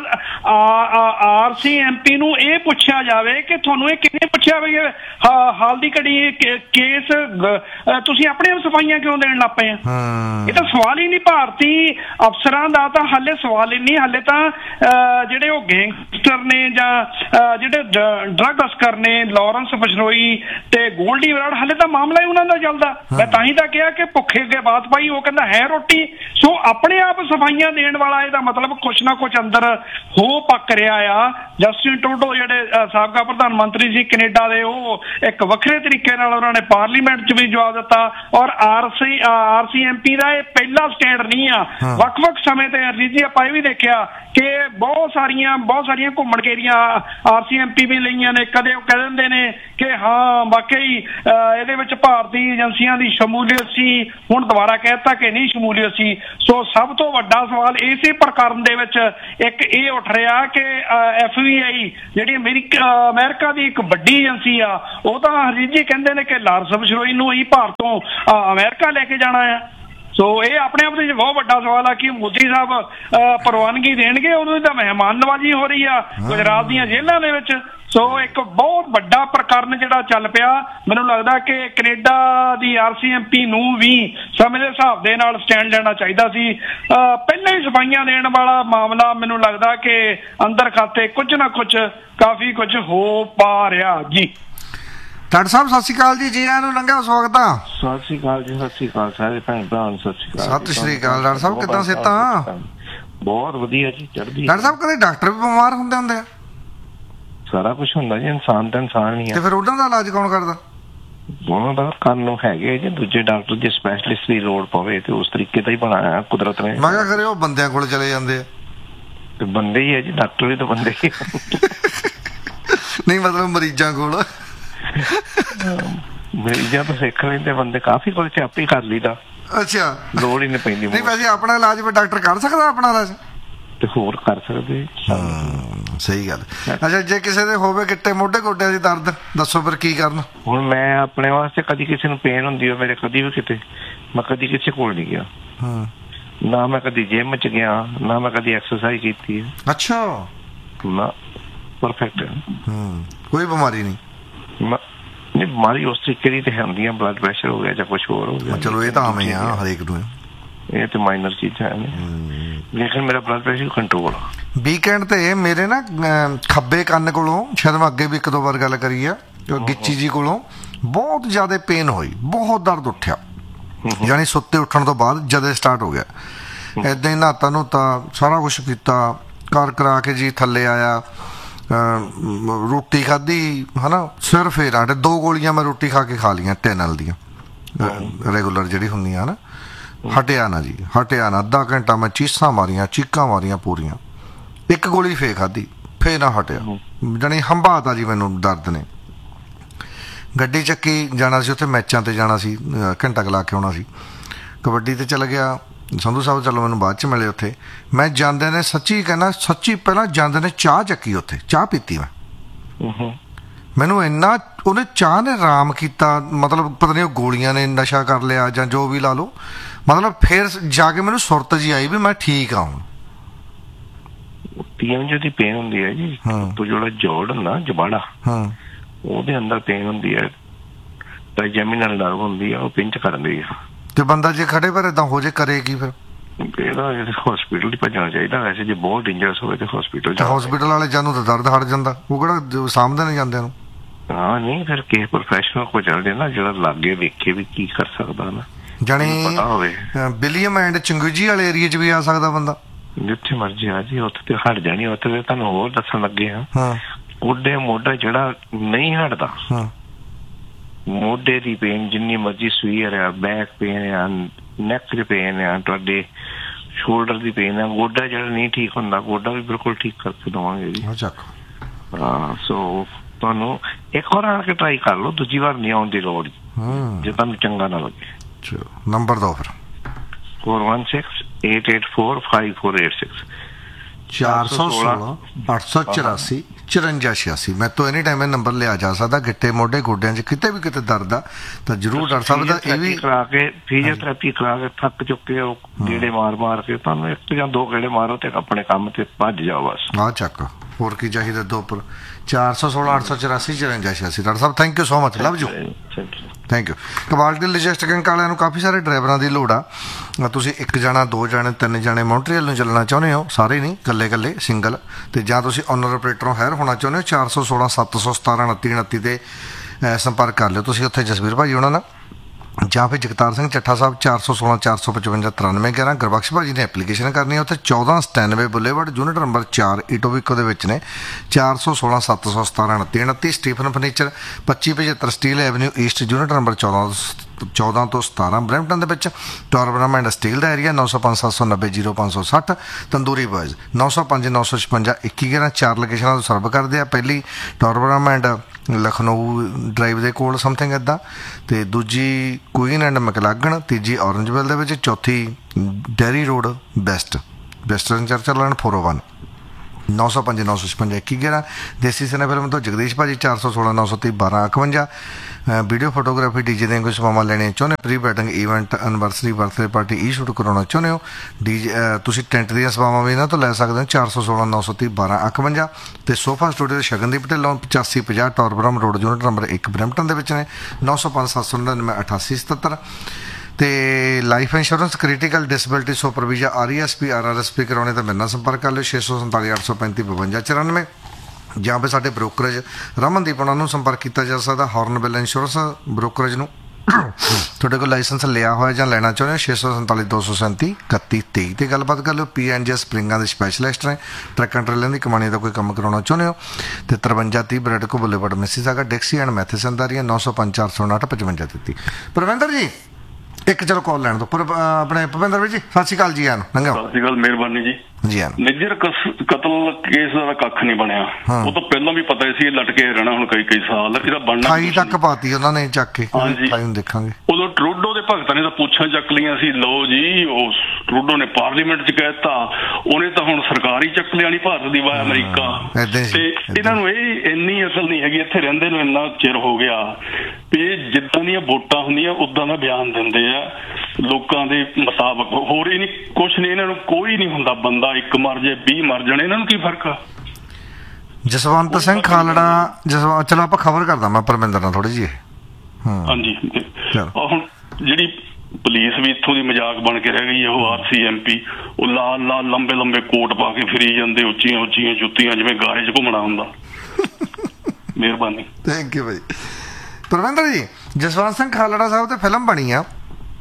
ਆਰ ਸੀ ਐਮ ਪੀ ਨੂੰ ਇਹ ਪੁੱਛਿਆ ਜਾਵੇ ਕਿ ਤੁਹਾਨੂੰ ਇਹ ਕਿਵੇਂ ਪੁੱਛਿਆ ਵੀ ਹਾਲ ਦੀ ਘੜੀ ਕੇਸ ਤੁਸੀਂ ਆਪਣੇ ਆਪ ਸਫਾਈਆਂ ਕਿਉਂ ਦੇਣ ਲੱਗ ਪਏ ਆ? ਇਹ ਤਾਂ ਸਵਾਲ ਹੀ ਨਹੀਂ। ਭਾਰਤੀ ਅਫਸਰਾਂ ਦਾ ਤਾਂ ਹਾਲੇ ਸਵਾਲ ਹੀ ਨਹੀਂ। ਹਾਲੇ ਤਾਂ ਜਿਹੜੇ ਉਹ ਗੈਂਗਸਟਰ ਨੇ ਜਾਂ ਜਿਹੜੇ ਡਰੱਗ ਤਸਕਰ ਨੇ, ਲਾਰੈਂਸ ਬਿਸ਼ਨੋਈ ਤੇ ਗੋਲਡੀ ਬਰਾੜ, ਹਾਲੇ ਤਾਂ ਮਾਮਲਾ ਹੀ ਉਹਨਾਂ ਦਾ ਚੱਲਦਾ। ਮੈਂ ਤਾਂ ਹੀ ਤਾਂ ਕਿਹਾ ਕਿ ਭੁੱਖੇ ਅੱਗੇ ਬਾਤ ਪਾਈ, ਉਹ ਕਹਿੰਦਾ ਹੈ ਰੋਟੀ। ਸੋ ਆਪਣੇ ਆਪ ਸਫਾਈਆਂ ਦੇਣ ਵਾਲਾ, ਇਹਦਾ ਮਤਲਬ ਕੁਛ ਨਾ ਕੁਛ ਅੰਦਰ ਹੋ ਪੱਕ ਰਿਹਾ ਆ। ਜਸਟਿਨ ਟਰੂਡੋ ਜਿਹੜੇ ਸਾਬਕਾ ਪ੍ਰਧਾਨ ਮੰਤਰੀ ਸੀ ਕੈਨੇਡਾ ਦੇ, ਉਹ ਇੱਕ ਵੱਖਰੇ ਤਰੀਕੇ ਨਾਲ ਉਹਨਾਂ ਨੇ ਪਾਰਲੀਮੈਂਟ 'ਚ ਵੀ ਜਵਾਬ ਦਿੱਤਾ। ਔਰ R C R C M P ਦਾ ਇਹ ਪਹਿਲਾ ਸਟੈਂਡ ਨਹੀਂ ਆ। ਵੱਖ-ਵੱਖ ਸਮੇਂ ਤੇ ਅਰਜੀਤ ਆਪਾਂ ਇਹ ਵੀ ਦੇਖਿਆ ਕਿ ਬਹੁਤ ਸਾਰੀਆਂ ਬਹੁਤ ਸਾਰੀਆਂ ਘੁੰਮਣ ਘੇਰੀਆਂ ਆਰ ਸੀ ਐਮ ਪੀ ਵੀ ਲਈਆਂ ਨੇ। ਕਦੇ ਉਹ ਕਹਿ ਦਿੰਦੇ ਨੇ ਕਿ ਹਾਂ ਵਾਕਈ ਇਹਦੇ ਵਿੱਚ ਭਾਰਤੀ ਏਜੰਸੀਆਂ ਦੀ ਸ਼ਮੂਲੀਅਤ ਸੀ, ਹੁਣ ਦੁਬਾਰਾ ਕਹਿ ਦਿੱਤਾ ਕਿ ਨਹੀਂ ਸ਼ਮੂਲੀਅਤ ਸੀ। ਸੋ ਸਭ ਤੋਂ ਵੱਡਾ ਸਵਾਲ ਇਸੇ ਪ੍ਰਕਰਨ ਦੇ ਵਿੱਚ ਇੱਕ ਇਹ ਉੱਠ ਰਿਹਾ ਕਿ ਐਫ ਬੀ ਆਈ ਜਿਹੜੀ ਅਮਰੀਕਾ ਅਮਰੀਕਾ ਦੀ ਇੱਕ ਵੱਡੀ ਏਜੰਸੀ ਆ, ਉਹ ਤਾਂ ਹਰਜੀਤ ਜੀ ਕਹਿੰਦੇ ਨੇ ਕਿ ਲਾਰੈਂਸ ਬਿਸ਼ਨੋਈ ਨੂੰ ਹੀ ਭਾਰਤੋਂ ਅਮਰੀਕਾ ਲੈ ਕੇ ਜਾਣਾ ਆ। ਸੋ ਇਹ ਆਪਣੇ ਆਪ ਦੇ ਬਹੁਤ ਵੱਡਾ ਸਵਾਲ ਆ ਕਿ ਮੋਦੀ ਸਾਹਿਬ ਪ੍ਰਵਾਨਗੀ ਦੇਣਗੇ। ਉਦੋਂ ਤਾਂ ਮਹਿਮਾਨ ਨਵਾਜ਼ੀ ਹੋ ਰਹੀ ਆ ਗੁਜਰਾਤ ਦੀਆਂ ਜੇਲ੍ਹਾਂ ਦੇ ਵਿੱਚ। ਸੋ ਇੱਕ ਬਹੁਤ ਵੱਡਾ ਪ੍ਰਕਰਨ ਜਿਹੜਾ ਚੱਲ ਪਿਆ। ਮੈਨੂੰ ਲੱਗਦਾ ਕਿ ਕੈਨੇਡਾ ਦੀ ਆਰ ਸੀ ਐਮ ਪੀ ਨੂੰ ਵੀ ਸਮੇਂ ਦੇ ਹਿਸਾਬ ਦੇ ਨਾਲ ਸਟੈਂਡ ਲੈਣਾ ਚਾਹੀਦਾ ਸੀ। ਪਹਿਲਾਂ ਹੀ ਸਫਾਈਆਂ ਦੇਣ ਵਾਲਾ ਮਾਮਲਾ, ਮੈਨੂੰ ਲੱਗਦਾ ਕਿ ਅੰਦਰ ਖਾਤੇ ਕੁਝ ਨਾ ਕੁਝ ਕਾਫੀ ਕੁਝ ਹੋ ਪਾ ਰਿਹਾ ਜੀ। ਡਾਕਟਰ ਸਾਹਿਬ ਸਤਿ ਸ਼੍ਰੀ ਅਕਾਲ ਜੀ। ਜੀ ਆਇਆਂ ਨੂੰ, ਲੰਘਿਆ ਸਵਾਗਤ ਆ। ਸਤਿ ਸ਼੍ਰੀ ਅਕਾਲ ਜੀ। ਸਤਿ ਸ਼੍ਰੀ ਅਕਾਲ ਸਾਰੇ ਭੈਣ ਭਰਾ ਨੂੰ ਸਤਿ ਸ਼੍ਰੀ ਅਕਾਲ। ਸਤਿ ਸ਼੍ਰੀ ਅਕਾਲ ਡਾਕਟਰ ਸਾਹਿਬ, ਕਿੱਦਾਂ ਸਿਹਤਾਂ? ਬਹੁਤ ਵਧੀਆ ਜੀ, ਚੜ੍ਹਦੀ। ਡਾਕਟਰ ਸਾਹਿਬ ਕਦੇ ਡਾਕਟਰ ਵੀ ਬਿਮਾਰ ਹੁੰਦੇ ਹੁੰਦੇ ਆ? ਸਾਰਾ ਕੁਝ ਹੁੰਦਾ ਜੀ, ਇਨਸਾਨ ਤਾਂ ਇਨਸਾਨ ਹੀ ਆ। ਤੇ ਫਿਰ ਉਹਨਾਂ ਦਾ ਇਲਾਜ ਕੌਣ ਕਰਦਾ? ਉਹਨਾਂ ਦਾ ਕਰਨ ਨੂੰ ਹੈਗੇ ਜੀ ਦੂਜੇ ਡਾਕਟਰ, ਜੇ ਸਪੈਸ਼ਲਿਸਟ ਦੀ ਲੋੜ ਪਵੇ ਤੇ ਉਸ ਤਰੀਕੇ ਦਾ ਹੀ ਬਣਾਇਆ ਕੁਦਰਤ ਨੇ। ਮੈਂ ਕਿਹਾ ਖਰੇ ਉਹ ਬੰਦਿਆਂ ਕੋਲ ਚਲੇ ਜਾਂਦੇ ਆ। ਤੇ ਬੰਦੇ ਹੀ ਆ ਜੀ, ਡਾਕਟਰ ਵੀ ਤਾਂ ਬੰਦੇ ਹੀ। ਨਹੀਂ ਮਤਲਬ ਮਰੀਜ਼ਾਂ ਕੋਲ। ਮਰੀਜ਼ਾਂ ਤੋਂ ਸਿੱਖ ਲੈਂਦੇ ਬੰਦੇ, ਕਾਫੀ ਕੁਝ ਆਪੇ ਕਰ ਲਈਦਾ। ਅੱਛਾ, ਲੋੜ ਹੀ ਨਹੀਂ ਪੈਂਦੀ। ਨਹੀਂ ਵੈਸੇ ਆਪਣਾ ਇਲਾਜ ਵੀ ਡਾਕਟਰ ਕਰ ਸਕਦਾ ਆਪਣਾ ਇਲਾਜ? ਤੇ ਹੋਰ ਕਰ ਸਕਦੇ। ਸਹੀ ਗੱਲ। ਅੱਛਾ, ਜੇ ਕਿਸੇ ਦੇ ਹੋਵੇ ਗਿੱਟੇ ਮੋਢੇ ਗੋਡਿਆਂ ਦੀ ਦਰਦ, ਦੱਸੋ ਫਿਰ ਕੀ ਕਰਨ? ਹੁਣ ਮੈਂ ਆਪਣੇ ਵਾਸਤੇ ਕਦੀ ਕਿਸੇ ਨੂੰ ਪੇਨ ਹੁੰਦੀ ਹੋ ਮੇਰੇ, ਕਦੀ ਵੀ ਕਿਤੇ ਮੈਂ ਕਦੀ ਕਿਸੇ ਕੋਲ ਨਹੀਂ ਗਿਆ। ਨਾ ਮੈਂ ਕਦੀ ਜਿਮ ਚ ਗਿਆ, ਨਾ ਮੈਂ ਕਦੀ ਐਕਸਰਸਾਈਜ਼ ਕੀਤੀ ਹੈ। ਅੱਛਾ। ਨਾ ਪਰਫੈਕਟ ਹੈ। ਹੂੰ, ਕੋਈ ਬਿਮਾਰੀ ਨਹੀਂ? ਨਹੀਂ, ਬਿਮਾਰੀ ਉਸ ਤਰੀਕੇ ਦੀ ਤੇ ਹੁੰਦੀ ਆ, ਬਲੱਡ ਪ੍ਰੈਸ਼ਰ ਹੋ ਗਿਆ ਜਾਂ ਕੁਛ ਹੋਰ ਹੋ ਗਿਆ। ਚਲੋ ਇਹ ਤਾਂ ਆਮ ਹੀ ਆ ਹਰੇਕ ਨੂੰ, ਇਹ ਤੇ ਮਾਈਨਰ ਚੀਜ਼ਾਂ ਨੇ, ਲੇਕਿਨ ਮੇਰਾ ਬਲੱਡ ਪ੍ਰੈਸ਼ਰ ਕੰਟਰੋਲ ਆ। ਵੀਕਐਂਡ ਤੇ ਮੇਰੇ ਨਾ ਖੱਬੇ ਕੰਨ ਕੋਲੋਂ, ਸ਼ਾਇਦ ਮੈਂ ਅੱਗੇ ਵੀ ਇੱਕ ਦੋ ਵਾਰ ਗੱਲ ਕਰੀ ਆ, ਗਿੱਚੀ ਜੀ ਕੋਲੋਂ ਬਹੁਤ ਜ਼ਿਆਦਾ ਪੇਨ ਹੋਈ, ਬਹੁਤ ਦਰਦ ਉੱਠਿਆ, ਯਾਨੀ ਸੁੱਤੇ ਉੱਠਣ ਤੋਂ ਬਾਅਦ ਜਦੇ ਸਟਾਰਟ ਹੋ ਗਿਆ। ਏਦਾਂ ਹੀ ਨਹਾਤਾ ਨੁਹਾਤਾ ਸਾਰਾ ਕੁਛ ਕੀਤਾ, ਕਰ ਕਰਾ ਕੇ ਜੀ ਥੱਲੇ ਆਇਆ, ਰੋਟੀ ਖਾਧੀ ਹੈ ਨਾ, ਸਿਰ ਫੇਰਾਂ ਤੇ ਦੋ ਗੋਲੀਆਂ ਮੈਂ ਰੋਟੀ ਖਾ ਕੇ ਖਾ ਲਈਆਂ ਟੈਨਲ ਦੀਆਂ, ਰੈਗੂਲਰ ਜਿਹੜੀ ਹੁੰਦੀਆਂ ਨਾ। ਹਟਿਆ ਨਾ ਜੀ, ਹਟਿਆ ਨਾ। ਅੱਧਾ ਘੰਟਾ ਮੈਂ ਚੀਸਾਂ ਮਾਰੀਆਂ, ਚੀਕਾਂ ਮਾਰੀਆਂ ਪੂਰੀਆਂ, ਇੱਕ ਗੋਲੀ ਫੇਰ ਖਾਧੀ, ਫੇਰ ਨਾ ਹਟਿਆ, ਜਾਣੀ ਹੰਭਾਤਾ ਜੀ ਮੈਨੂੰ ਦਰਦ ਨੇ। ਗੱਡੀ ਚੱਕੀ, ਜਾਣਾ ਸੀ ਉੱਥੇ ਮੈਚਾਂ ਤੇ ਜਾਣਾ ਸੀ, ਘੰਟਾ ਕੁ ਲਾ ਕੇ ਆਉਣਾ ਸੀ। ਕਬੱਡੀ ਤੇ ਚਲ ਗਿਆ, ਸੰਧੂ ਸਾਹਿਬ ਚਲੋ ਮੈਨੂੰ ਬਾਅਦ ਚ ਮਿਲੇ ਉੱਥੇ। ਮੈਂ ਜਾਂਦੇ ਨੇ ਸੱਚੀ ਕਹਿੰਦਾ, ਸੱਚੀ ਪਹਿਲਾਂ ਜਾਂਦੇ ਨੇ ਚਾਹ ਚੱਕੀ, ਉੱਥੇ ਚਾਹ ਪੀਤੀ ਮੈਂ। ਮੈਨੂੰ ਇੰਨਾ ਉਹਨੇ ਚਾਹ ਨੇ ਆਰਾਮ ਕੀਤਾ, ਮਤਲਬ ਪਤਾ ਨਹੀਂ ਉਹ ਗੋਲੀਆਂ ਨੇ ਨਸ਼ਾ ਕਰ ਲਿਆ ਜਾਂ ਜੋ ਵੀ ਲਾ ਲਓ, ਮਤਲਬ ਫਿਰ ਜਾ ਕੇ ਮੈਨੂੰ ਸੁਰਤ ਜੀ ਆਈ ਵੀ ਮੈਂ ਠੀਕ ਆ ਹੁਣ। ਪੀਐਮ ਦੀ ਪੇਨ ਹੁੰਦੀ ਹੈ ਜੀ, ਤੋ ਜਿਹੜਾ ਜੋੜ ਹੁੰਦਾ ਜਬਾੜਾ, ਉਹਦੇ ਅੰਦਰ ਪੇਨ ਹੁੰਦੀ ਹੈ, ਟ੍ਰਾਈਜੈਮੀਨਲ ਨਰਵ ਹੁੰਦੀ ਆ, ਉਹ ਪਿੰਚ ਕਰਦੀ ਆ। ਤੇ ਬੰਦਾ ਜੇ ਖੜੇ ਪਰ ਏਦਾਂ ਹੋ ਜੇ ਕਰੇ ਕੀ ਫਿਰ? ਇਹਦਾ ਹਸਪੀਟਲ ਹੀ ਭੱਜਣਾ ਚਾਹੀਦਾ। ਵੈਸੇ ਜੇ ਬਹੁਤ ਡੇਂਜਰਸ ਹੋਵੇ ਤੇ ਹਸਪੀਟਲ ਜਾ। ਹਸਪੀਟਲ ਵਾਲੇ ਜਾਨੂੰ ਤਾਂ ਦਰਦ ਹਟ ਜਾਂਦਾ, ਉਹ ਕਿਹੜਾ ਸਾਹਮਣੇ ਨਹੀਂ ਜਾਂਦੇ ਨੂੰ। ਹਾਂ ਨਹੀਂ, ਫਿਰ ਕਿਸੇ ਪ੍ਰੋਫੈਸ਼ਨਲ ਕੋਲ ਚੱਲਦੇ ਨਾ, ਜਿਹੜਾ ਲਾਗੇ ਵੇਖੇ ਵੀ ਕੀ ਕਰ ਸਕਦਾ ਨਾ, ਜਾਣੀ ਪਤਾ ਹੋਵੇ। ਵਿਲੀਅਮ ਐਂਡ ਚੰਗੂਜੀ ਵਾਲੇ ਏਰੀਏ ਚ ਵੀ ਆ ਸਕਦਾ ਬੰਦਾ, ਜਿੱਥੇ ਮਰਜੀ ਆ ਜੀ। ਉੱਥੇ ਤੇ ਹਟ ਜਾਣੀ, ਉੱਥੇ ਤੇ ਤੁਹਾਨੂੰ ਹੋਰ ਦੱਸਣ ਲੱਗੇ ਹਾਂ। ਗੋਡੇ ਮੋਢਾ ਜਿਹੜਾ ਨਹੀਂ ਹਟਦਾ, ਮੋਢੇ ਦੀ ਪੇਨ ਜਿੰਨੀ ਮਰਜੀ ਸਵੀਅਰ ਆ, ਬੈਕ ਪੇਨ ਆ, ਨੈਕ ਚ ਪੇਨ ਆ, ਤੁਹਾਡੇ ਸ਼ੋਲਡਰ ਦੀ ਪੇਨ ਆ, ਗੋਡਾ ਜਿਹੜਾ ਨਹੀਂ ਠੀਕ ਹੁੰਦਾ, ਗੋਡਾ ਵੀ ਬਿਲਕੁਲ ਠੀਕ ਕਰਕੇ ਦੇਵਾਂਗੇ ਜੀ। ਹਾਂ, ਸੋ ਤੁਹਾਨੂੰ ਇੱਕ ਵਾਰ ਆ ਕੇ ਟਰਾਈ ਕਰ ਲਓ, ਦੂਜੀ ਵਾਰ ਨਹੀਂ ਆਉਣ ਦੀ ਲੋੜ ਜੇ ਤੁਹਾਨੂੰ ਚੰਗਾ ਨਾ ਲੱਗੇ। ਨੰਬਰ ਦੋ ਫਿਰ। Four one six eight eight four five four eight six ਚਾਰ ਸੌ ਸੋਲਾਂ ਅੱਠ ਸੌ ਚੁਰਾਸੀ ਚੁਰੰਜਾ ਛਿਆਸੀ। ਮੈਂ ਤੋਂ ਐਨੀ ਟਾਈਮ ਇਹ ਨੰਬਰ ਲਿਆ ਜਾ ਸਕਦਾ। ਗਿੱਟੇ ਮੋਢੇ ਗੋਡਿਆਂ 'ਚ ਕਿਤੇ ਵੀ ਕਿਤੇ ਦਰਦ ਆ ਤਾਂ ਜ਼ਰੂਰ ਡਾਕਟਰ ਸਾਹਿਬ ਦਾ ਇਹ ਵੀ ਕਰਾ ਕੇ, ਫਿਜ਼ੀਓਥੈਰੇਪੀ ਕਰਾ ਕੇ ਥੱਕ ਚੁੱਕੇ ਹੋ, ਗੇੜੇ ਮਾਰ ਮਾਰ ਕੇ, ਤੁਹਾਨੂੰ ਇੱਕ ਜਾਂ ਦੋ ਗੇੜੇ ਮਾਰੋ ਤੇ ਆਪਣੇ ਕੰਮ ਤੇ ਭੱਜ ਜਾਓ ਬਸ। ਆਹ ਚੱਕ, ਹੋਰ ਕੀ ਚਾਹੀਦਾ? ਦੋ ਉੱਪਰ ਚਾਰ ਸੌ ਸੋਲਾਂ ਅੱਠ ਸੌ ਚੁਰਾਸੀ ਚੁਰੰਜਾ ਛਿਆਸੀ। Doctor Sahib thank you so much, love you, thank you. Quality logistic ink ਵਾਲਿਆਂ ਨੂੰ ਕਾਫੀ ਸਾਰੇ ਡਰਾਈਵਰਾਂ ਦੀ ਲੋੜ ਆ। ਤੁਸੀਂ ਇੱਕ ਜਾਣਾ, ਦੋ ਜਾਣੇ, ਤਿੰਨ ਜਾਣੇ ਮੌਂਟਰੀਅਲ ਨੂੰ ਚੱਲਣਾ ਚਾਹੁੰਦੇ ਹੋ, ਸਾਰੇ ਨਹੀਂ, ਇਕੱਲੇ ਇਕੱਲੇ ਸਿੰਗਲ, ਅਤੇ ਜਾਂ ਤੁਸੀਂ ਓਨਰ ਆਪਰੇਟਰੋਂ ਹਾਇਰ ਹੋਣਾ ਚਾਹੁੰਦੇ ਹੋ, ਚਾਰ ਸੌ ਸੋਲਾਂ ਸੱਤ ਸੌ ਸਤਾਰਾਂ ਉਨੱਤੀ ਉਨੱਤੀ 'ਤੇ ਸੰਪਰਕ ਕਰ ਲਿਓ ਤੁਸੀਂ ਉੱਥੇ ਜਸਵੀਰ ਭਾਜੀ ਉਹਨਾਂ ਨਾਲ, ਜਾਂ ਫਿਰ ਜਗਤਾਰ ਸਿੰਘ ਚੱਠਾ ਸਾਹਿਬ ਚਾਰ ਸੌ ਸੋਲਾਂ ਚਾਰ ਸੌ ਪਚਵੰਜਾ ਤਰਾਨਵੇਂ ਗਿਆਰਾਂ। ਗੁਰਬਖਸ਼ ਭਾਜੀ ਨੇ ਐਪਲੀਕੇਸ਼ਨ ਕਰਨੀ ਹੈ ਉੱਥੇ ਚੌਦਾਂ ਸਤਾਨਵੇਂ ਬੁੱਲੇਵਾਰਡ, ਯੂਨਿਟ ਨੰਬਰ ਚਾਰ ਈਟੋਬਿਕੋ ਦੇ ਵਿੱਚ ਨੇ, ਚਾਰ ਸੌ ਸੋਲਾਂ ਸੱਤ ਸੌ ਸਤਾਰਾਂ ਉਨੱਤੀ ਉਨੱਤੀ। ਸਟੀਫਨ ਫਰਨੀਚਰ ਪੱਚੀ ਪਝੱਤਰ steel avenue East, unit number ਚੌਦਾਂ ਚੌਦਾਂ ਤੋਂ ਸਤਾਰਾਂ ਬਰੈਂਪਟਨ ਦੇ ਵਿੱਚ। ਟੋਰਬਰਮ ਐਂਡ ਸਟੀਲ ਦਾ ਏਰੀਆ ਨੌ ਸੌ ਪੰਜ ਸੱਤ ਸੌ ਨੱਬੇ ਜੀਰੋ ਪੰਜ ਸੌ ਸੱਠ। ਤੰਦੂਰੀ ਬॉयਜ਼ ਨੌ ਸੌ ਪੰਜ ਨੌ ਸੌ ਛਪੰਜਾ ਇੱਕੀ ਗਿਆਰਾਂ। ਚਾਰ ਲੋਕੇਸ਼ਨਾਂ ਤੋਂ ਸਰਵ ਕਰਦੇ ਆ। ਪਹਿਲੀ ਟੋਰਬਰਮ ਐਂਡ ਲਖਨਊ ਡਰਾਈਵ ਦੇ ਕੋਲ ਸਮਥਿੰਗ ਇੱਦਾਂ, ਅਤੇ ਦੂਜੀ ਕੁਈਨ ਐਂਡ ਮੈਕਲਾਗਨ, ਤੀਜੀ ਔਰੰਜਵਿਲ ਦੇ ਵਿੱਚ, ਚੌਥੀ dairy road West, western church line four ਓ ਵਨ। ਨੌ ਸੌ ਪੰਜ ਨੌ ਸੌ ਛਪੰਜਾ ਇੱਕੀ ਗਿਆਰਾਂ। ਦੇਸੀ ਸਿਨੇ ਫਿਲਮ ਤੋਂ ਜਗਦੀਸ਼ ਭਾਜੀ ਚਾਰ ਸੌ ਸੋਲਾਂ ਨੌ ਸੌ ਤੀਹ ਬਾਰਾਂ ਇਕਵੰਜਾ। ਵੀਡੀਓ ਫੋਟੋਗ੍ਰਾਫੀ ਡੀ ਜੇ ਦੀਆਂ ਕੋਈ ਸੇਵਾਵਾਂ ਲੈਣੀਆਂ ਚਾਹੁੰਦੇ ਹੋ, pre wedding event, anniversary, birthday party, ਈ ਸ਼ੂਟ ਕਰਾਉਣਾ ਚਾਹੁੰਦੇ ਹੋ, ਡੀ ਜੇ ਤੁਸੀਂ ਟੈਂਟ ਦੀਆਂ ਸੇਵਾਵਾਂ ਵੀ ਇਹਨਾਂ ਤੋਂ ਲੈ ਸਕਦੇ ਹੋ। ਚਾਰ ਸੌ ਸੋਲਾਂ ਨੌ ਸੌ ਤੀਹ ਬਾਰਾਂ ਇਕਵੰਜਾ। ਅਤੇ ਸੋਫਾ ਸਟੂਡੀਓ ਸ਼ਗਨਦੀਪ ਢਿੱਲੋਂ ਪਚਾਸੀ ਪੰਜਾਹ ਟੋਰਬਰਮ ਰੋਡ, ਯੂਨਿਟ ਨੰਬਰ ਇੱਕ ਬਰੈਂਪਟਨ ਦੇ ਵਿੱਚ ਨੇ। ਨੌ ਸੌ ਪੰਜ ਸੱਤ ਸੌ ਨੜਿਨਵੇਂ ਅਠਾਸੀ ਸਤੱਤਰ। ਅਤੇ life insurance, critical disability, ਸੁਪਰਵੀਜ਼ਾ, R E S P, R R S P ਕਰਾਉਣੇ ਤਾਂ ਮੇਰੇ ਨਾਲ ਸੰਪਰਕ ਕਰ ਲਿਓ ਛੇ ਸੌ ਸੰਤਾਲੀ ਅੱਠ ਸੌ ਪੈਂਤੀ ਬਵੰਜਾ ਚੁਰਾਨਵੇਂ। ਜਾਂ ਫਿਰ ਸਾਡੇ ਬ੍ਰੋਕਰੇਜ ਰਮਨਦੀਪ ਉਹਨਾਂ ਨੂੰ ਸੰਪਰਕ ਕੀਤਾ ਜਾ ਸਕਦਾ, ਹੌਰਨਬਿਲ ਇੰਸ਼ੋਰੈਂਸ ਬ੍ਰੋਕਰੇਜ ਨੂੰ। ਤੁਹਾਡੇ ਕੋਲ ਲਾਇਸੈਂਸ ਲਿਆ ਹੋਇਆ ਜਾਂ ਲੈਣਾ ਚਾਹੁੰਦੇ ਹੋ, ਛੇ ਸੌ ਸੰਤਾਲੀ ਦੋ ਸੌ ਸੈਂਤੀ ਇਕੱਤੀ ਤੇਈ 'ਤੇ ਗੱਲਬਾਤ ਕਰ ਲਿਓ। ਪੀ ਐਨ ਜੇ ਸਪਰਿੰਗਾਂ ਦੇ ਸਪੈਸ਼ਲਿਸਟ ਨੇ, ਟਰੱਕਾਂ ਟਰੇਲਾਂ ਦੀ ਕਮਾਣੀ ਦਾ ਕੋਈ ਕੰਮ ਕਰਾਉਣਾ ਚਾਹੁੰਦੇ ਹੋ, ਅਤੇ ਤਰਵੰਜਾ ਤੀਹ ਬਰੈਡਕੋ ਬੁੱਲੇਵਾਰਡ Mississauga, ਡਿਕਸੀ and Matheson the area. ਨੌ ਸੌ ਪੰਜ ਚਾਰ ਸੌ ਉਨਾਹਠ ਪਚਵੰਜਾ ਤੇਤੀ। ਪ੍ਰਵਿੰਦਰ ਜੀ ਇੱਕ ਚਲੋ ਕਾਲ ਲੈਣ ਦੋ, ਪਰ ਆਪਣੇ ਭੁਪਿੰਦਰ ਵੀਰ ਜੀ ਸਤਿ ਸ਼੍ਰੀ ਅਕਾਲ ਜੀ। ਆਨ ਲੰਘਿਓ। ਸਤਿ ਸ਼੍ਰੀ ਅਕਾਲ, ਮਿਹਰਬਾਨੀ ਜੀ। ਜੀ ਆਨ। ਨਿੱਜਰ ਕਤਲ ਕੇਸ ਦਾ ਕੱਖ ਨਹੀਂ ਬਣਿਆ, ਉਹ ਤਾਂ ਪਹਿਲਾਂ ਵੀ ਪਤਾ ਸੀ ਇਹ ਲਟਕੇ ਰਹਿਣਾ ਹੁਣ ਕਈ ਕਈ ਸਾਲ, ਇਹਦਾ ਬਣਨਾ ਅਠਾਈ ਤੱਕ ਪਾਤੀ ਉਹਨਾਂ ਨੇ ਚੱਕ ਕੇ। ਹਾਂਜੀ, ਦੇਖਾਂਗੇ। ਉਦੋਂ ਟਰੂਡੋ ਦੇ ਭਗਤਾਂ ਨੇ ਤਾਂ ਪੁੱਛਾਂ ਚੱਕ ਲਈਆਂ ਸੀ, ਲਓ ਜੀ ਉਹ ਟਰੂਡੋ ਨੇ ਪਾਰਲੀਮੈਂਟ 'ਚ ਕਹਿ ਦਿੱਤਾ, ਉਹਨੇ ਤਾਂ ਹੁਣ ਸਰਕਾਰ ਹੀ ਚੱਕ ਲਿਆ, ਨਹੀਂ ਭਾਰਤ ਦੀ ਵਾਇਆ ਅਮਰੀਕਾ। ਤੇ ਇਹਨਾਂ ਨੂੰ ਇਹ ਇੰਨੀ ਅਕਲ ਨਹੀਂ ਹੈਗੀ, ਇੱਥੇ ਰਹਿੰਦੇ ਨੂੰ ਇੰਨਾ ਚਿਰ ਹੋ ਗਿਆ ਵੀ ਜਿੱਦਾਂ ਦੀਆਂ ਵੋਟਾਂ ਹੁੰਦੀਆਂ ਉੱਦਾਂ ਦਾ ਬਿਆਨ ਦਿੰਦੇ ਆ। ਲੋਕਾਂ ਦੇ ਮੁਤਾਬਕ, ਹੋਰ ਹੀ ਨਹੀਂ ਕੁਛ ਨਹੀਂ। ਇਹਨਾਂ ਨੂੰ ਕੋਈ ਨਹੀਂ ਹੁੰਦਾ, ਬੰਦਾ ਇੱਕ ਮਰ ਜੇ ਵੀਹ ਮਰ ਜਾਣ, ਇਹਨਾਂ ਨੂੰ ਕੀ ਫਰਕ ਆ। ਜਸਵੰਤ ਸਿੰਘ ਖਾਲੜਾ, ਜਸਵੰਤ, ਚਲੋ ਆਪਾਂ ਖਬਰ ਕਰਦਾ ਮੈਂ ਪਰਮਿੰਦਰ ਨਾਲ ਥੋੜੀ ਜਿਹੀ। ਹਾਂਜੀ, ਹੁਣ ਜਿਹੜੀ ਪੁਲਿਸ ਵੀ ਇੱਥੋਂ ਦੀ ਮਜ਼ਾਕ ਬਣ ਕੇ ਰਹਿ ਗਈ ਹੈ। ਉਹ ਆਰ ਸੀ ਐਮ ਪੀ ਉਹ ਲਾਲ ਲਾਲ ਲੰਬੇ ਲੰਬੇ ਕੋਟ ਪਾ ਕੇ ਫਿਰੀ ਜਾਂਦੇ, ਉੱਚੀਆਂ ਉੱਚੀਆਂ ਜੁੱਤੀਆਂ, ਜਿਵੇਂ ਗਾਰੇ 'ਚ ਘੁੰਮਣਾ ਹੁੰਦਾ। ਮਿਹਰਬਾਨੀ, ਥੈਂਕ ਯੂ ਭਾਈ। ਪਰਮਿੰਦਰ ਜੀ, ਜਸਵੰਤ ਸਿੰਘ ਖਾਲੜਾ ਸਾਹਿਬ ਤੇ ਫਿਲਮ ਬਣੀ ਆ,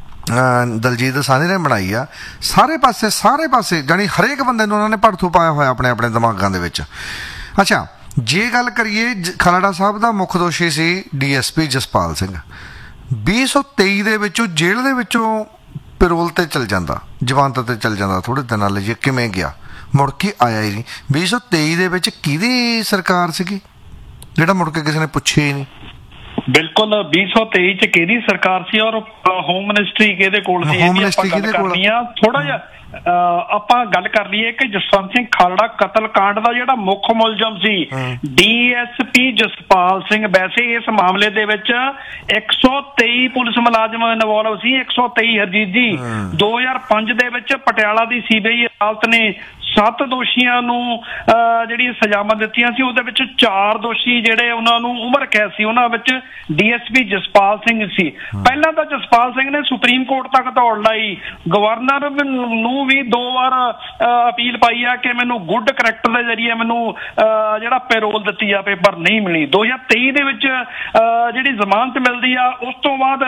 ਦਲਜੀਤ ਦੋਸਾਂਝ ਨੇ ਬਣਾਈ ਆ। ਸਾਰੇ ਪਾਸੇ ਸਾਰੇ ਪਾਸੇ ਜਾਣੀ ਹਰੇਕ ਬੰਦੇ ਨੂੰ ਉਹਨਾਂ ਨੇ ਭੜਥੂ ਪਾਇਆ ਹੋਇਆ ਆਪਣੇ ਆਪਣੇ ਦਿਮਾਗਾਂ ਦੇ ਵਿੱਚ। ਅੱਛਾ, ਜੇ ਗੱਲ ਕਰੀਏ, ਖਾਲੜਾ ਸਾਹਿਬ ਦਾ ਮੁੱਖ ਦੋਸ਼ੀ C D S P Jaspal Singh. ਵੀਹ ਸੌ ਤੇਈ ਦੇ ਵਿੱਚੋਂ ਜੇਲ੍ਹ ਦੇ ਵਿੱਚੋਂ ਪੈਰੋਲ ਤੇ ਚਲ ਜਾਂਦਾ, ਜ਼ਮਾਨਤ ਤੇ ਚਲ ਜਾਂਦਾ ਥੋੜੇ ਦਿਨਾਂ ਲਈ। ਕਿਵੇਂ ਗਿਆ, ਮੁੜ ਕੇ ਆਇਆ ਹੀ ਨਹੀਂ। ਵੀਹ ਸੌ ਤੇਈ ਦੇ ਵਿੱਚ ਕਿਹਦੀ ਸਰਕਾਰ ਸੀਗੀ ਜਿਹੜਾ ਮੁੜ ਕੇ ਕਿਸੇ ਨੇ ਪੁੱਛਿਆ ਹੀ ਨਹੀਂ? ਬਿਲਕੁਲ, ਵੀਹ ਸੌ ਤੇਈ ਚ ਕਿਹਦੀ ਸਰਕਾਰ ਸੀ ਔਰ ਹੋਮ ਮਿਨਿਸਟਰੀ ਕਿਹਦੇ ਕੋਲ ਸੀ? ਹੋਮ ਮਿਨਿਸਟਰੀ ਕਿਹਦੇ ਕੋਲ? ਥੋੜਾ ਜਿਹਾ ਆਪਾਂ ਗੱਲ ਕਰ ਲਈਏ ਕਿ ਜਸਵੰਤ ਸਿੰਘ ਖਾਲੜਾ ਕਤਲ ਕਾਂਡ ਦਾ ਜਿਹੜਾ ਮੁੱਖ ਮੁਲਜ਼ਮ C D S P Jaspal Singh. ਵੈਸੇ ਇਸ ਮਾਮਲੇ ਦੇ ਵਿੱਚ ਇੱਕ ਸੌ ਤੇਈ ਪੁਲਿਸ ਮੁਲਾਜ਼ਮ ਇਨਵੋਲਵ ਸੀ, ਇੱਕ ਸੌ ਤੇਈ ਹਰਜੀਤ ਜੀ। ਦੋ ਹਜ਼ਾਰ ਪੰਜ ਦੇ ਵਿੱਚ ਪਟਿਆਲਾ ਦੀ ਸੀ ਬੀ ਆਈ ਅਦਾਲਤ ਨੇ ਸੱਤ ਦੋਸ਼ੀਆਂ ਨੂੰ ਜਿਹੜੀ ਸਜ਼ਾਵਾਂ ਦਿੱਤੀਆਂ ਸੀ। ਉਹਦੇ ਵਿੱਚ ਚਾਰ ਦੋਸ਼ੀ ਜਿਹੜੇ ਉਹਨਾਂ ਨੂੰ ਉਮਰ ਕੈਦ ਸੀ, ਉਹਨਾਂ ਵਿੱਚ D S P Jaspal Singh ਸੀ। ਪਹਿਲਾਂ ਤਾਂ ਜਸਪਾਲ ਸਿੰਘ ਨੇ ਸੁਪਰੀਮ ਕੋਰਟ ਤੱਕ ਦੌੜ ਲਾਈ, ਗਵਰਨਰ ਨੂੰ ਵੀ ਦੋ ਵਾਰ ਅਪੀਲ ਪਾਈ ਆ ਕਿ ਮੈਨੂੰ ਗੁੱਡ ਕਰੈਕਟਰ ਦੇ ਜ਼ਰੀਏ ਮੈਨੂੰ ਜਿਹੜਾ ਪੈਰੋਲ ਦਿੱਤੀ ਜਾਵੇ, ਪਰ ਨਹੀਂ ਮਿਲੀ। ਦੋ ਹਜ਼ਾਰ ਤੇਈ ਦੇ ਵਿੱਚ ਜਿਹੜੀ ਜ਼ਮਾਨਤ ਮਿਲਦੀ ਆ, ਉਸ ਤੋਂ ਬਾਅਦ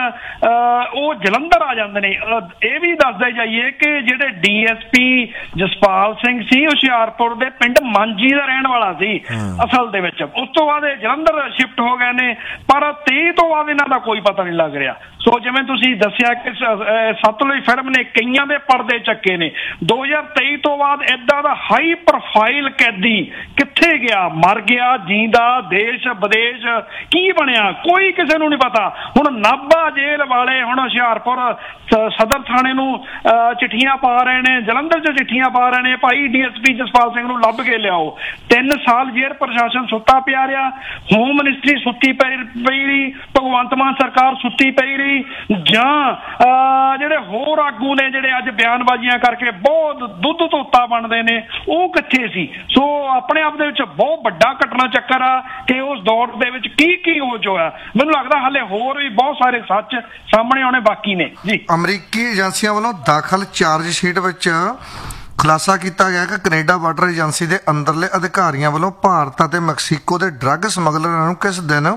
ਉਹ ਜਲੰਧਰ ਆ ਜਾਂਦੇ ਨੇ। ਇਹ ਵੀ ਦੱਸਦੇ ਜਾਈਏ ਕਿ ਜਿਹੜੇ D S P Jaspal Singh ਸੀ ਹੁਸ਼ਿਆਰਪੁਰ ਦੇ ਪਿੰਡ ਮਾਂਜੀ ਦਾ ਰਹਿਣ ਵਾਲਾ ਸੀ ਅਸਲ ਦੇ ਵਿੱਚ। ਉਸ ਤੋਂ ਬਾਅਦ ਇਹ ਜਲੰਧਰ ਸ਼ਿਫਟ ਹੋ ਗਏ ਨੇ, ਪਰ ਤੇਈ ਤੋਂ ਬਾਅਦ ਇਹਨਾਂ ਦਾ ਕੋਈ ਪਤਾ ਨਹੀਂ ਲੱਗ ਰਿਹਾ। ਸੋ ਜਿਵੇਂ ਤੁਸੀਂ ਦੱਸਿਆ ਕਿ ਸਤਲੁਜ ਫਿਲਮ ਨੇ ਕਈਆਂ ਦੇ ਪਰਦੇ ਚੱਕੇ ਨੇ। ਦੋ ਹਜ਼ਾਰ ਤੇਈ ਤੋਂ ਬਾਅਦ ਏਦਾਂ ਦਾ ਹਾਈ ਪ੍ਰੋਫਾਈਲ ਕੈਦੀ ਕਿੱਥੇ ਗਿਆ, ਮਰ ਗਿਆ, ਜੀਂਦਾ, ਦੇਸ਼ ਵਿਦੇਸ਼, ਕੀ ਬਣਿਆ, ਕੋਈ ਕਿਸੇ ਨੂੰ ਨਹੀਂ ਪਤਾ। ਹੁਣ ਨਾਭਾ ਜੇਲ੍ਹ ਵਾਲੇ ਹੁਣ ਹੁਸ਼ਿਆਰਪੁਰ ਸਦਰ ਥਾਣੇ ਨੂੰ ਚਿੱਠੀਆਂ ਪਾ ਰਹੇ ਨੇ, ਜਲੰਧਰ 'ਚ ਚਿੱਠੀਆਂ ਪਾ ਰਹੇ ਨੇ, ਭਾਈ D S P Jaspal Singh ਨੂੰ ਲੱਭ ਕੇ ਲਿਆਓ। ਤਿੰਨ ਸਾਲ ਜੇਲ੍ਹ ਪ੍ਰਸ਼ਾਸਨ ਸੁੱਤਾ ਪਿਆ ਰਿਹਾ, ਹੋਮ ਮਿਨਿਸਟਰੀ ਸੁੱਤੀ ਪਈ ਰਹੀ, ਭਗਵੰਤ ਮਾਨ ਸਰਕਾਰ ਸੁੱਤੀ ਪਈ ਰਹੀ, ਜਾਂ ਜਿਹੜੇ ਹੋਰ ਆਗੂ ਨੇ ਜਿਹੜੇ ਅੱਜ ਬਿਆਨਬਾਜ਼ੀਆਂ ਕਰਕੇ ਬਹੁਤ ਦੁੱਧ ਧੋਤਾ ਬਣਦੇ ਨੇ, ਉਹ ਕਿੱਥੇ ਸੀ? ਸੋ ਆਪਣੇ ਆਪ ਦੇ ਵਿੱਚ ਬਹੁਤ ਵੱਡਾ ਘਟਨਾ ਚੱਕਰ ਆ ਕਿ ਉਸ ਦੌਰ ਦੇ ਵਿੱਚ ਕੀ ਕੀ ਹੋ ਹੋਇਆ। ਮੈਨੂੰ ਲੱਗਦਾ ਹਾਲੇ ਹੋਰ ਵੀ ਬਹੁਤ ਸਾਰੇ ਸੱਚ ਸਾਹਮਣੇ ਆਉਣੇ ਬਾਕੀ ਨੇ ਜੀ। ਅਮਰੀਕੀ ਏਜੰਸੀਆਂ ਵੱਲੋਂ ਦਾਖਲ ਚਾਰਜ ਸ਼ੀਟ ਵਿੱਚ ਖੁਲਾਸਾ ਕੀਤਾ ਗਿਆ ਕਿ ਕੈਨੇਡਾ ਬਾਰਡਰ ਏਜੰਸੀ ਦੇ ਅੰਦਰਲੇ ਅਧਿਕਾਰੀਆਂ ਵੱਲੋਂ ਭਾਰਤ ਅਤੇ ਮੈਕਸੀਕੋ ਦੇ ਡਰੱਗ ਸਮਗਲਰਾਂ ਨੂੰ ਕਿਸ ਦਿਨ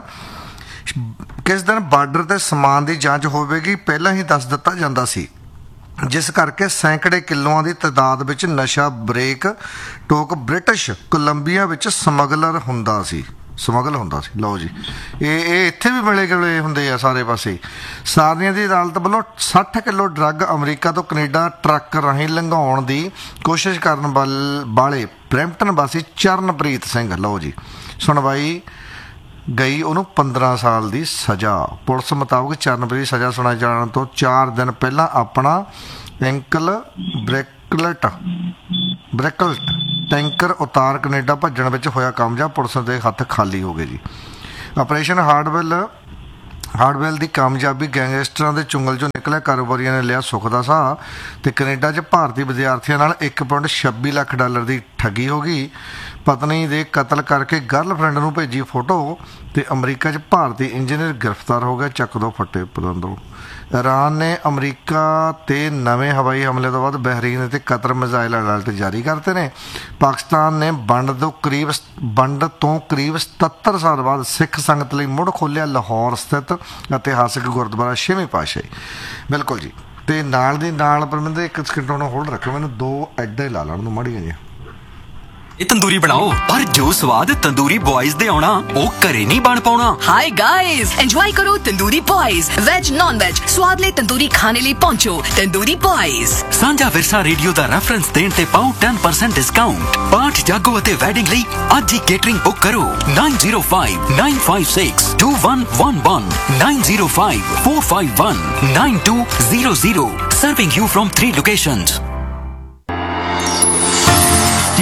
ਕਿਸ ਦਿਨ ਬਾਰਡਰ ਤੇ ਸਮਾਨ ਦੀ ਜਾਂਚ ਹੋਵੇਗੀ ਪਹਿਲਾਂ ਹੀ ਦੱਸ ਦਿੱਤਾ ਜਾਂਦਾ ਸੀ, ਜਿਸ ਕਰਕੇ ਸੈਂਕੜੇ ਕਿਲੋਆਂ ਦੀ ਤਾਦਾਦ ਵਿੱਚ ਨਸ਼ਾ ਬ੍ਰੇਕ ਟੋਕ ਬ੍ਰਿਟਿਸ਼ ਕੋਲੰਬੀਆ ਵਿੱਚ ਸਮਗਲਰ ਹੁੰਦਾ ਸੀ ਸਮਗਲ ਹੁੰਦਾ ਸੀ। ਲਓ ਜੀ, ਇਹ ਇਹ ਇੱਥੇ ਵੀ ਮਿਲੇ ਗਲੇ ਹੁੰਦੇ ਆ ਸਾਰੇ ਪਾਸੇ। ਸਾਰਨੀਆਂ ਦੀ ਅਦਾਲਤ ਵੱਲੋਂ ਸੱਠ ਕਿਲੋ ਡਰੱਗ ਅਮਰੀਕਾ ਤੋਂ ਕੈਨੇਡਾ ਟਰੱਕ ਰਾਹੀਂ ਲੰਘਾਉਣ ਦੀ ਕੋਸ਼ਿਸ਼ ਕਰਨ ਵਾਲੇ ਬਰੈਂਪਟਨ ਵਾਸੀ ਚਰਨਪ੍ਰੀਤ ਸਿੰਘ, ਲਓ ਜੀ, ਸੁਣਵਾਈ ਗਈ ਉਹਨੂੰ ਪੰਦਰਾਂ ਸਾਲ ਦੀ ਸਜ਼ਾ। ਪੁਲਿਸ ਮੁਤਾਬਕ ਚਰਨਪ੍ਰੀਤ ਸਜ਼ਾ ਸੁਣਾਏ ਜਾਣ ਤੋਂ ਚਾਰ ਦਿਨ ਪਹਿਲਾਂ ਆਪਣਾ ਐਂਕਲ ਬ੍ਰੇਕਲਟ ਬ੍ਰੇਕਲਟ ਟੈਂਕਰ ਉਤਾਰ ਕੈਨੇਡਾ ਭੱਜਣ ਵਿੱਚ ਹੋਇਆ ਕਾਮਯਾਬ। ਪੁਲਿਸ ਦੇ ਹੱਥ ਖਾਲੀ ਹੋ ਗਏ ਜੀ। ਆਪਰੇਸ਼ਨ ਹਾਰਡਵੈਲ ਹਾਰਡਵੈਲ ਦੀ ਕਾਮਯਾਬੀ, ਗੈਂਗਸਟਰਾਂ ਦੇ ਚੁੰਗਲ 'ਚੋਂ ਨਿਕਲਿਆ ਕਾਰੋਬਾਰੀਆਂ ਨੇ ਲਿਆ ਸੁੱਖ ਦਾ ਸਾਹ, ਤੇ ਕੈਨੇਡਾ 'ਚ ਭਾਰਤੀ ਵਿਦਿਆਰਥੀਆਂ ਨਾਲ ਇੱਕ ਪੁਆਇੰਟ ਛੱਬੀ ਲੱਖ ਡਾਲਰ ਦੀ ਠੱਗੀ ਹੋ ਗਈ। ਪਤਨੀ ਦੇ ਕਤਲ ਕਰਕੇ ਗਰਲਫ੍ਰੈਂਡ ਨੂੰ ਭੇਜੀ ਫੋਟੋ, ਤੇ ਅਮਰੀਕਾ 'ਚ ਭਾਰਤੀ ਇੰਜੀਨੀਅਰ ਗ੍ਰਿਫਤਾਰ ਹੋ ਗਿਆ। ਚੱਕ ਦੋ ਫੱਟੇ ਪਤੰਦੋ। ਇਰਾਨ ਨੇ ਅਮਰੀਕਾ ਤੇ ਨਵੇਂ ਹਵਾਈ ਹਮਲੇ ਤੋਂ ਬਾਅਦ ਬਹਿਰੀਨ ਅਤੇ ਕਤਰ ਮਿਜ਼ਾਈਲ ਅਲਰਟ ਜਾਰੀ ਕਰਤੇ ਨੇ। ਪਾਕਿਸਤਾਨ ਨੇ ਵੰਡ ਤੋਂ ਕਰੀਬ ਵੰਡ ਤੋਂ ਕਰੀਬ ਸਤੱਤਰ ਸਾਲ ਬਾਅਦ ਸਿੱਖ ਸੰਗਤ ਲਈ ਮੁੜ ਖੋਲ੍ਹਿਆ ਲਾਹੌਰ ਸਥਿਤ ਇਤਿਹਾਸਕ ਗੁਰਦੁਆਰਾ ਛੇਵੀਂ ਪਾਤਸ਼ਾਹੀ। ਬਿਲਕੁਲ ਜੀ। ਤੇ ਨਾਲ ਦੀ ਨਾਲ ਪਰਮਿੰਦਰ ਇੱਕ ਸਕਿੰਟ ਨੂੰ ਹੋਲਡ ਰੱਖੋ, ਮੈਨੂੰ ਦੋ ਐਡੇ ਲਾ ਲੈਣ ਨੂੰ ਮਾੜੀਆਂ ਜਿਹੀਆਂ। ਇਹ ਤੰਦੂਰੀ ਬਣਾਓ, ਪਰ ਜੋ ਸਵਾਦ ਤੰਦੂਰੀ ਬॉयਜ਼ ਦੇ ਆਉਣਾ ਉਹ ਘਰੇ ਨਹੀਂ ਬਣ ਪਾਉਣਾ। हाय गाइस, एंजॉय करो tandoori boys. Veg non veg स्वाद ले तंदूरी खाने ਲਈ ਪਹੁੰਚੋ ਤੰਦੂਰੀ ਬॉयਜ਼। ਸਾਂਝਾ ਵਿਰਸਾ ਰੇਡੀਓ ਦਾ ਰੈਫਰੈਂਸ ਦੇਣ ਤੇ ਪਾਓ ten percent ਡਿਸਕਾਊਂਟ। ਪਾਠ ਜਾਗੋ ਅਤੇ ਵੈਡਿੰਗ ਲਈ ਅੱਜ ਹੀ ਕੇਟਰਿੰਗ ਬੁੱਕ ਕਰੋ nine zero five nine five six two one one one nine zero five four five one nine two zero zero, serving you from three locations।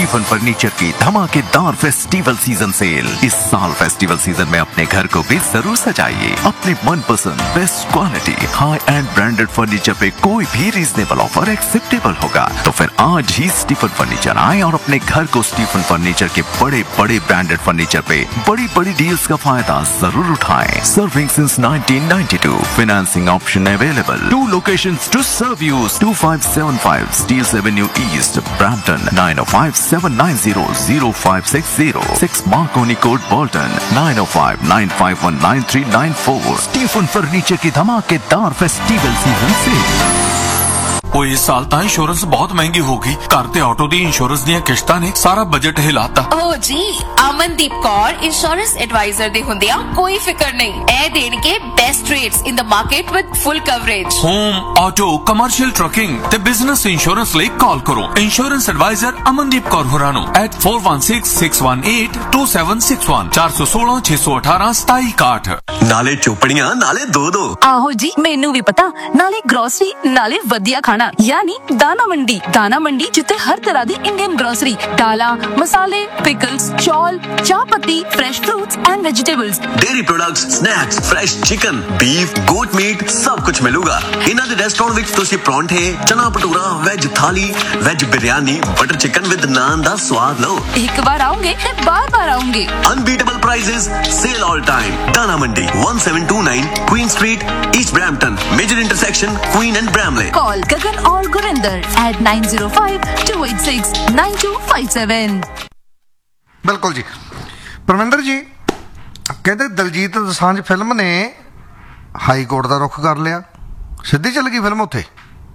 Stephen furniture की धमाकेदार festival season cell. इस साल festival season में अपने घर को भी जरूर सजाइए अपने मनपसंद best quality high and branded furniture पे कोई भी रीजनेबल ऑफर एक्सेप्टेबल होगा। तो फिर आज ही स्टीफन फर्नीचर आए और अपने घर को स्टीफन फर्नीचर के बड़े बड़े ब्रांडेड फर्नीचर पे बड़ी बड़ी डील्स का फायदा जरूर उठाएं। Serving since nineteen ninety two, financing option available. To locations to serve you, to five seven five steels Avenue east, Brampton nine O five seven nine zero zero five six zero, six Markovnikov code, Bolton nine O five nine five one nine three nine four. Stephen furniture की धमाकेदार festival season से। ਉਹ ਇਸ ਸਾਲ ਤਾਂ insurance ਬਹੁਤ ਮਹਿੰਗੀ ਹੋ ਗਈ। ਘਰ ਤੇ ਆਟੋ ਦੀ ਇੰਸ਼ੋਰੈਂਸ ਦੀਆਂ ਕਿਸ਼ਤਾਂ ਨੇ ਸਾਰਾ ਬਜਟ ਹਿਲਾਤਾ। ਓ ਜੀ, ਅਮਨਦੀਪ ਕੌਰ ਇੰਸ਼ੋਰੈਂਸ ਐਡਵਾਈਜ਼ਰ ਦੇ ਹੁੰਦਿਆਂ ਕੋਈ ਫਿਕਰ ਨਹੀਂ। ਇਹ ਦੇਣਗੇ best rates in the market with full coverage. Home, auto, commercial trucking ਤੇ ਬਿਜ਼ਨਸ ਇੰਸ਼ੋਰੈਂਸ ਲਈ ਕਾਲ ਕਰੋ ਇੰਸ਼ੋਰੈਂਸ ਐਡਵਾਈਜ਼ਰ ਅਮਨਦੀਪ ਕੌਰ ਹੋਰਾਂ ਨੂੰ at four one six six one eight two seven six one, ਚਾਰ ਸੌ ਸੋਲਾਂ ਛੇ ਸੌ ਅਠਾਰਾਂ ਸਤਾਈ ਇਕਾਹਠ। ਨਾਲੇ ਚੋਪੜੀਆਂ ਨਾਲੇ ਦੋ ਦੋ। ਆਹੋ ਜੀ, ਮੈਨੂੰ ਵੀ ਪਤਾ। ਨਾਲੇ ਗਰੋਸਰੀ ਨਾਲੇ ਵਧੀਆ ਖਾਣਾ, यानी दाना मंडी। दाना मंडी जिथे हर तरह दी इंडियन ग्रोसरी, दाला, मसाले, पिकल्स, चौल, चाह पत्ती, fresh fruits and vegetables, dairy products, snacks, fresh chicken, beef, goat meet सब कुछ मिलूगा। इन्हां दे रेस्टोरेंट विच तुसीं परौंठे, चना भटूरा, वेज थाली, veg biryani, butter chicken with नान दा स्वाद लो। एक बार आओगे ते बार बार आओगे। Unbeatable prices, cell all time. दाना मंडी one seven two nine queen street, east Brampton, major intersection queen and ब्रैमले। Call गगन और Gurinder at nine zero five two eight six nine two five seven। बिल्कुल जी। परमिंदर जी कहते दलजीत दोसांझ फिल्म ने हाई कोर्ट का रुख कर लिया, सीधी चल गई फिल्म उत्थे।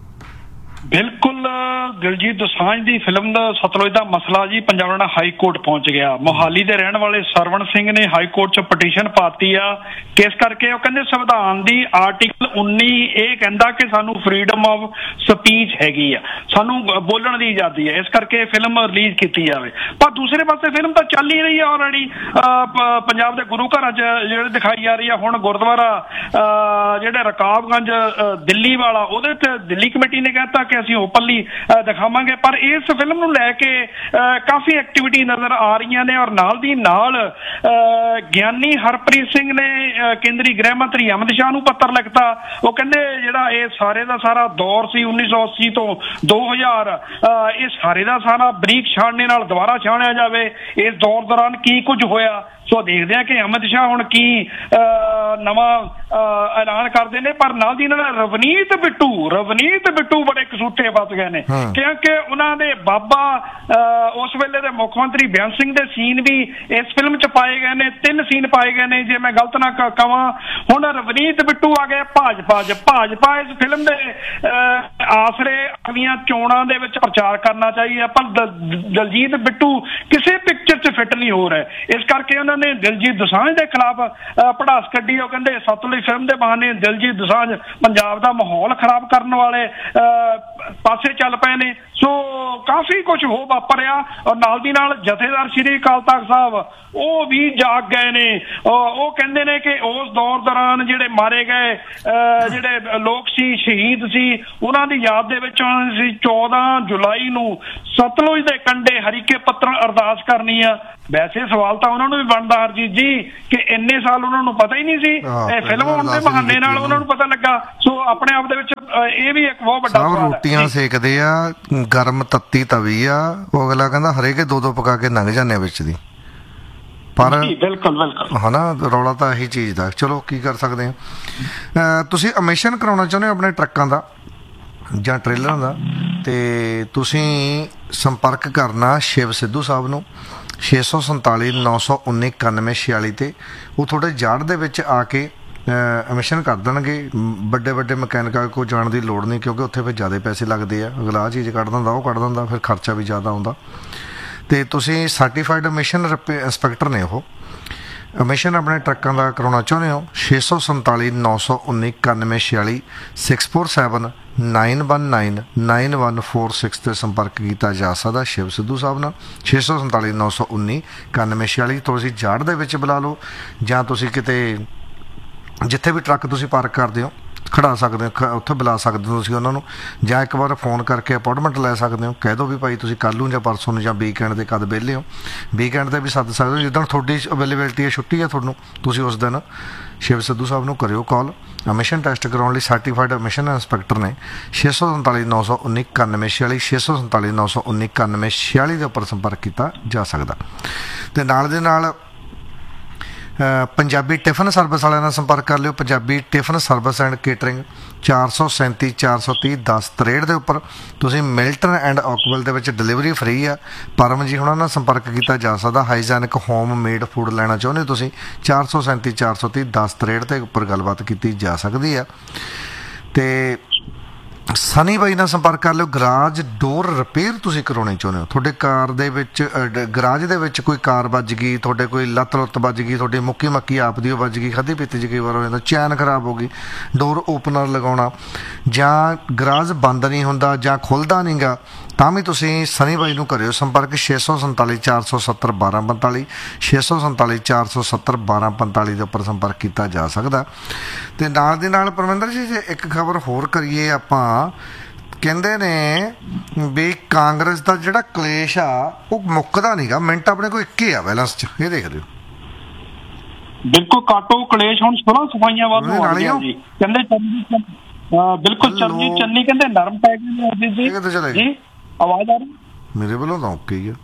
ਬਿਲਕੁਲ ਦਿਲਜੀਤ ਦੋਸਾਂਝ ਦੀ ਫਿਲਮ ਦਾ ਸਤਲੁਜ ਦਾ ਮਸਲਾ ਜੀ ਪੰਜਾਬ ਨਾਲ ਹਾਈ ਕੋਰਟ ਪਹੁੰਚ ਗਿਆ। ਮੋਹਾਲੀ ਦੇ ਰਹਿਣ ਵਾਲੇ ਸਰਵਣ ਸਿੰਘ ਨੇ ਹਾਈ ਕੋਰਟ 'ਚ ਪਟੀਸ਼ਨ ਪਾਤੀ ਆ। ਕਿਸ ਕਰਕੇ? ਉਹ ਕਹਿੰਦੇ ਸੰਵਿਧਾਨ ਦੀ ਆਰਟੀਕਲ ਉੱਨੀ ਇਹ ਕਹਿੰਦਾ ਕਿ ਸਾਨੂੰ ਫਰੀडम ਆਫ ਸਪੀਚ ਹੈਗੀ ਆ, ਸਾਨੂੰ ਬੋਲਣ ਦੀ ਆਜ਼ਾਦੀ ਹੈ, ਇਸ ਕਰਕੇ ਫਿਲਮ ਰਿਲੀਜ਼ ਕੀਤੀ ਜਾਵੇ। ਪਰ ਦੂਸਰੇ ਪਾਸੇ ਫਿਲਮ ਤਾਂ ਚੱਲ ਹੀ ਰਹੀ ਆ ਆਲਰੇਡੀ ਪੰਜਾਬ ਦੇ ਗੁਰੂ ਘਰਾਂ 'ਚ ਜਿਹੜੇ ਦਿਖਾਈ ਜਾ ਰਹੀ ਆ। ਹੁਣ ਗੁਰਦੁਆਰਾ ਜਿਹੜੇ ਰਕਾਬਗੰਜ ਦਿੱਲੀ ਵਾਲਾ, ਉਹਦੇ 'ਚ ਦਿੱਲੀ ਕਮੇਟੀ ਨੇ ਕਹਿਤਾ ਕਿ ਅਸੀਂ ਓਪਨਲੀ ਦਿਖਾਵਾਂਗੇ। ਪਰ ਇਸ ਫਿਲਮ ਨੂੰ ਲੈ ਕੇ ਕਾਫੀ ਐਕਟੀਵਿਟੀ ਨਜ਼ਰ ਆ ਰਹੀਆਂ ਨੇ ਔਰ ਨਾਲ ਦੀ ਨਾਲ ਗਿਆਨੀ ਹਰਪ੍ਰੀਤ ਸਿੰਘ ਨੇ ਕੇਂਦਰੀ ਗ੍ਰਹਿ ਮੰਤਰੀ ਅਮਿਤ ਸ਼ਾਹ ਨੂੰ ਪੱਤਰ ਲਿਖਤਾ। ਉਹ ਕਹਿੰਦੇ ਜਿਹੜਾ ਇਹ ਸਾਰੇ ਦਾ ਸਾਰਾ ਦੌਰ ਸੀ ਉੱਨੀ ਸੌ ਅੱਸੀ ਤੋਂ ਦੋ ਹਜ਼ਾਰ, ਇਹ ਸਾਰੇ ਦਾ ਸਾਰਾ ਬਰੀਕ ਛਾਣਨੇ ਨਾਲ ਦੁਬਾਰਾ ਛਾਣਿਆ ਜਾਵੇ। ਇਸ ਦੌਰ ਦੌਰਾਨ ਕੀ ਕੁਝ ਹੋਇਆ, ਸੋ ਦੇਖਦੇ ਆ ਕਿ ਅਮਿਤ ਸ਼ਾਹ ਹੁਣ ਕੀ ਨਵਾਂ ਐਲਾਨ ਕਰਦੇ ਨੇ। ਪਰ ਨਾਲ ਦੀ ਨਾਲ ਰਵਨੀਤ ਬਿੱਟੂ ਰਵਨੀਤ ਬਿੱਟੂ ਬੜੇ ਕਸੂਤੇ ਫਸ ਗਏ ਨੇ, ਕਿਉਂਕਿ ਉਹਨਾਂ ਦੇ ਬਾਬਾ ਉਸ ਵੇਲੇ ਦੇ ਮੁੱਖ ਮੰਤਰੀ ਬੇਅੰਤ ਸਿੰਘ ਦੇ ਸੀਨ ਵੀ ਇਸ ਫਿਲਮ 'ਚ ਪਾਏ ਗਏ ਨੇ। ਤਿੰਨ ਸੀਨ ਪਾਏ ਗਏ ਨੇ ਜੇ ਮੈਂ ਗਲਤ ਨਾ ਕਵਾਂ। ਹੁਣ ਰਵਨੀਤ ਬਿੱਟੂ ਆ ਗਏ ਭਾਜਪਾ 'ਚ। ਭਾਜਪਾ ਇਸ ਫਿਲਮ ਦੇ ਆਸਰੇ ਅਗਲੀਆਂ ਚੋਣਾਂ ਦੇ ਵਿੱਚ ਪ੍ਰਚਾਰ ਕਰਨਾ ਚਾਹੀਦਾ, ਪਰ ਦਲਜੀਤ ਬਿੱਟੂ ਕਿਸੇ ਪਿਕਚਰ 'ਚ ਫਿੱਟ ਨਹੀਂ ਹੋ ਰਿਹਾ। ਇਸ ਕਰਕੇ ਉਹਨਾਂ ਨੇ ਦਿਲਜੀਤ ਦੋਸਾਂਝ ਦੇ ਖਿਲਾਫ ਪੜਾਸ ਕੱਢੀ। ਉਹ ਕਹਿੰਦੇ ਸਤਲੁਜ ਫਿਲਮ ਦੇ ਬਹਾਨੇ ਦਿਲਜੀਤ ਦੋਸਾਂਝ ਪੰਜਾਬ ਦਾ ਮਾਹੌਲ ਖਰਾਬ ਕਰਨ ਵਾਲੇ ਪਾਸੇ ਚੱਲ ਪਏ ਨੇ। ਸੋ ਕਾਫੀ ਕੁਝ ਹੋ ਵਾਪਰਿਆ ਔਰ ਨਾਲ ਦੀ ਨਾਲ ਜਥੇਦਾਰ ਸ਼੍ਰੀ ਅਕਾਲ ਤਖਤ ਸਾਹਿਬ ਉਹ ਵੀ ਜਾਗ ਗਏ ਨੇ। ਉਹ ਕਹਿੰਦੇ ਨੇ ਕਿ ਉਸ ਦੌਰ ਦੌਰਾਨ ਜਿਹੜੇ ਮਾਰੇ ਗਏ ਜਿਹੜੇ ਲੋਕ ਸੀ, ਸ਼ਹੀਦ ਸੀ, ਉਹਨਾਂ ਦੀ ਯਾਦ ਦੇ ਵਿੱਚ ਅਸੀਂ ਚੌਦਾਂ ਜੁਲਾਈ ਨੂੰ ਸਤਲੁਜ ਦੇ ਕੰਢੇ ਹਰੀਕੇ ਪੱਤਰ ਅਰਦਾਸ ਕਰਨੀ ਆ। ਵੈਸੇ ਸਵਾਲ ਤਾਂ ਉਹਨਾਂ ਨੂੰ ਵੀ ਬਣਦਾ ਹਰਜੀਤ ਜੀ ਕਿ ਇੰਨੇ ਸਾਲ ਉਹਨਾਂ ਨੂੰ ਪਤਾ ਹੀ ਨਹੀਂ ਸੀ, ਇਹ ਫਿਲਮ ਆਉਣ ਦੇ ਬਹਾਨੇ ਨਾਲ ਉਹਨਾਂ ਨੂੰ ਪਤਾ ਲੱਗਾ। ਸੋ ਆਪਣੇ ਆਪ ਦੇ ਵਿੱਚ ਇਹ ਵੀ ਇੱਕ ਬਹੁਤ ਵੱਡਾ ਸਵਾਲ ਹੈ। ਰੋਟੀਆਂ ਸੇਕਦੇ ਆ, ਗਰਮ ਤੱਤੀ ਤਵੀ ਆ, ਉਹ ਅਗਲਾ ਕਹਿੰਦਾ ਹਰੇਕੇ ਦੋ ਦੋ ਪਕਾ ਕੇ ਲੰਘ ਜਾਂਦੇ ਵਿੱਚ ਦੀ। ਪਰ ਬਿਲਕੁਲ ਬਿਲਕੁਲ ਹਨਾ ਰੌਲਾ ਤਾਂ ਇਹੀ ਚੀਜ਼ ਦਾ। ਚਲੋ ਕੀ ਕਰ ਸਕਦੇ ਹਾਂ। ਤੁਸੀਂ ਐਮਿਸ਼ਨ ਕਰਾਉਣਾ ਚਾਹੁੰਦੇ ਹੋ ਆਪਣੇ ਟਰੱਕਾਂ ਦਾ ਜਾਂ ਟ੍ਰੇਲਰਾਂ ਦਾ, ਤੇ ਤੁਸੀਂ ਸੰਪਰਕ ਕਰਨਾ ਸ਼ਿਵ ਸਿੱਧੂ ਸਾਹਿਬ ਨੂੰ ਛੇ ਸੌ ਸੰਤਾਲੀ ਨੌ ਸੌ ਉੱਨੀ ਇਕਾਨਵੇਂ ਛਿਆਲੀ 'ਤੇ। ਉਹ ਤੁਹਾਡੇ ਜਾੜ ਦੇ ਵਿੱਚ ਆ ਕੇ ਐਮਿਸ਼ਨ ਕਰ ਦੇਣਗੇ। ਵੱਡੇ ਵੱਡੇ ਮਕੈਨਿਕਾਂ ਕੋਲ ਜਾਣ ਦੀ ਲੋੜ ਨਹੀਂ, ਕਿਉਂਕਿ ਉੱਥੇ ਫਿਰ ਜ਼ਿਆਦਾ ਪੈਸੇ ਲੱਗਦੇ ਆ। ਅਗਲਾ ਆਹ ਚੀਜ਼ ਕੱਢ ਦਿੰਦਾ, ਉਹ ਕੱਢ ਦਿੰਦਾ, ਫਿਰ ਖਰਚਾ ਵੀ ਜ਼ਿਆਦਾ ਆਉਂਦਾ। ਅਤੇ ਤੁਸੀਂ ਸਰਟੀਫਾਈਡ ਐਮਿਸ਼ਨ ਇੰਸਪੈਕਟਰ ਨੇ ਉਹ। ਐਮਿਸ਼ਨ ਆਪਣੇ ਟਰੱਕਾਂ ਦਾ ਕਰਾਉਣਾ ਚਾਹੁੰਦੇ ਹੋ ਛੇ ਸੌ ਸੰਤਾਲੀ ਨੌ ਸੌ ਉੱਨੀ ਇਕਾਨਵੇਂ ਛਿਆਲੀ six four seven nine one nine nine one four six 'ਤੇ ਸੰਪਰਕ ਕੀਤਾ ਜਾ ਸਕਦਾ ਸ਼ਿਵ ਸਿੱਧੂ ਸਾਹਿਬ ਨਾਲ। ਛੇ ਸੌ ਸੰਤਾਲੀ ਨੌ ਸੌ ਉੱਨੀ ਇਕਾਨਵੇਂ ਛਿਆਲੀ। ਤੁਸੀਂ ਜਾੜ ਦੇ ਵਿੱਚ ਬੁਲਾ ਲਓ ਜਾਂ ਤੁਸੀਂ ਕਿਤੇ ਜਿੱਥੇ ਵੀ ਟਰੱਕ ਤੁਸੀਂ ਪਾਰਕ ਕਰਦੇ ਹੋ ਖੜਾ ਸਕਦੇ ਹੋ, ਖ- ਉੱਥੇ ਬੁਲਾ ਸਕਦੇ ਹੋ ਤੁਸੀਂ ਉਹਨਾਂ ਨੂੰ, ਜਾਂ ਇੱਕ ਵਾਰ ਫੋਨ ਕਰਕੇ ਅਪਾਇੰਟਮੈਂਟ ਲੈ ਸਕਦੇ ਹੋ। ਕਹਿ ਦਿਓ ਵੀ ਭਾਈ ਤੁਸੀਂ ਕੱਲ੍ਹ ਨੂੰ ਜਾਂ ਪਰਸੋਂ ਨੂੰ ਜਾਂ ਵੀਕਐਂਡ ਦੇ ਕਦ ਵਿਹਲੇ ਹੋ, ਵੀਕਐਂਡ 'ਤੇ ਵੀ ਸੱਦ ਸਕਦੇ ਹੋ। ਜਿੱਦਣ ਤੁਹਾਡੀ ਅਵੇਲੇਬਿਲਿਟੀ ਹੈ, ਛੁੱਟੀ ਹੈ ਤੁਹਾਨੂੰ, ਤੁਸੀਂ ਉਸ ਦਿਨ ਸ਼ਿਵ ਸਿੱਧੂ ਸਾਹਿਬ ਨੂੰ ਕਰਿਓ ਕਾਲ। ਐਮਿਸ਼ਨ ਟੈਸਟ ਕਰਾਉਣ ਲਈ ਸਰਟੀਫਾਈਡ ਐਮਿਸ਼ਨ ਇੰਸਪੈਕਟਰ ਨੇ ਛੇ ਸੌ ਸੰਤਾਲੀ ਨੌ ਸੌ ਉੱਨੀ ਇਕਾਨਵੇਂ ਛਿਆਲੀ ਛੇ ਸੌ ਸੰਤਾਲੀ ਨੌ ਸੌ ਉੱਨੀ ਇਕਾਨਵੇਂ ਛਿਆਲੀ ਦੇ ਉੱਪਰ ਸੰਪਰਕ ਕੀਤਾ ਜਾ ਸਕਦਾ। ਅਤੇ ਨਾਲ ਦੇ ਨਾਲ ਪੰਜਾਬੀ ਟਿਫਨ ਸਰਵਿਸ ਵਾਲਿਆਂ ਨਾਲ ਸੰਪਰਕ ਕਰ ਲਿਓ। Punjabi tiffin service and catering ਚਾਰ ਸੌ ਸੈਂਤੀ ਚਾਰ ਸੌ ਤੀਹ ਦਸ ਤਰੇਹਠ ਦੇ ਉੱਪਰ ਤੁਸੀਂ ਮਿਲਟਨ ਐਂਡ ਓਕਵਿਲ ਦੇ ਵਿੱਚ ਡਿਲੀਵਰੀ ਫਰੀ ਆ। ਪਰਮ ਜੀ ਹੁਣਾਂ ਨਾਲ ਸੰਪਰਕ ਕੀਤਾ ਜਾ ਸਕਦਾ। ਹਾਈਜੈਨਿਕ ਹੋਮ ਮੇਡ ਫੂਡ ਲੈਣਾ ਚਾਹੁੰਦੇ ਹੋ ਤੁਸੀਂ, ਚਾਰ ਸੌ ਸੈਂਤੀ ਚਾਰ ਸੌ ਤੀਹ ਦਸ ਤਰੇਹਠ ਦੇ ਉੱਪਰ ਗੱਲਬਾਤ ਕੀਤੀ ਜਾ ਸਕਦੀ ਆ। ਅਤੇ ਸਨੀ ਬਾਈ ਨਾਲ ਸੰਪਰਕ ਕਰ ਲਿਓ। ਗਰਾਜ ਡੋਰ ਰਿਪੇਅਰ ਤੁਸੀਂ ਕਰਾਉਣੀ ਚਾਹੁੰਦੇ ਹੋ, ਤੁਹਾਡੇ ਕਾਰ ਦੇ ਵਿੱਚ ਗਰਾਜ ਦੇ ਵਿੱਚ ਕੋਈ ਕਾਰ ਵੱਜ ਗਈ, ਤੁਹਾਡੇ ਕੋਈ ਲੱਤ ਲੁੱਤ ਵੱਜ ਗਈ, ਤੁਹਾਡੀ ਮੁੱਕੀ ਮੱਕੀ ਆਪ ਦੀ ਉਹ ਵੱਜ ਗਈ, ਖਾਧੀ ਪੀਤੀ 'ਚ ਕਈ ਵਾਰ ਹੋ ਜਾਂਦਾ, ਚੈਨ ਖਰਾਬ ਹੋ ਗਈ, ਡੋਰ ਓਪਨਰ ਲਗਾਉਣਾ, ਜਾਂ ਗਰਾਜ ਬੰਦ ਨਹੀਂ ਹੁੰਦਾ ਜਾਂ ਖੁੱਲ੍ਹਦਾ ਨਹੀਂ ਗਾ, ਤਾਂ ਵੀ ਤੁਸੀਂ ਸਨੀ ਬਾਈ ਨੂੰ ਕਰਿਓ ਸੰਪਰਕ। ਛੇ ਸੌ ਸੰਤਾਲੀ ਚਾਰ ਸੌ ਸੱਤਰ ਬਾਰਾਂ ਪੰਤਾਲੀ ਛੇ ਸੌ ਸੰਤਾਲੀ ਚਾਰ ਸੌ ਸੱਤਰ ਬਾਰਾਂ ਪੰਤਾਲੀ ਦੇ ਉੱਪਰ ਸੰਪਰਕ ਕੀਤਾ ਜਾ ਸਕਦਾ। ਅਤੇ ਨਾਲ ਦੀ ਨਾਲ ਪਰਮਿੰਦਰ ਜੀ ਜੇ ਇੱਕ ਖਬਰ ਹੋਰ ਕਰੀਏ ਆਪਾਂ, ਕਹਿੰਦੇ ਨੇ ਵੀ ਕਾਂਗਰਸ ਦਾ ਜਿਹੜਾ ਕਲੇਸ਼ ਆ ਉਹ ਮੁੱਕਦਾ ਨਹੀਂ ਗਾ, ਮਿੰਟ ਆਪਣੇ ਕੋਲ ਇੱਕ ਹੀ ਆ ਬੈਲੈਂਸ 'ਚ, ਇਹ ਦੇਖ ਲਿਓ। ਬਿਲਕੁਲ ਕਾਟੋ ਕਲੇਸ਼ ਹੁਣ ਸੋਲਾਂ ਸਫਾਈਆਂ ਵੱਲ ਨੂੰ ਆ ਗਿਆ ਜੀ। ਕਹਿੰਦੇ ਬਿਲਕੁਲ ਚਰਨਜੀਤ ਚੰਨੀ ਕਹਿੰਦੇ ਨਰਮ ਪੈ ਗਏ ਜੀ। ਜੀ ਆਵਾਜ਼ ਆ ਰਹੀ ਮੇਰੇ ਵੱਲੋਂ ਤਾਂ ਓਕੇ ਹੀ ਆ।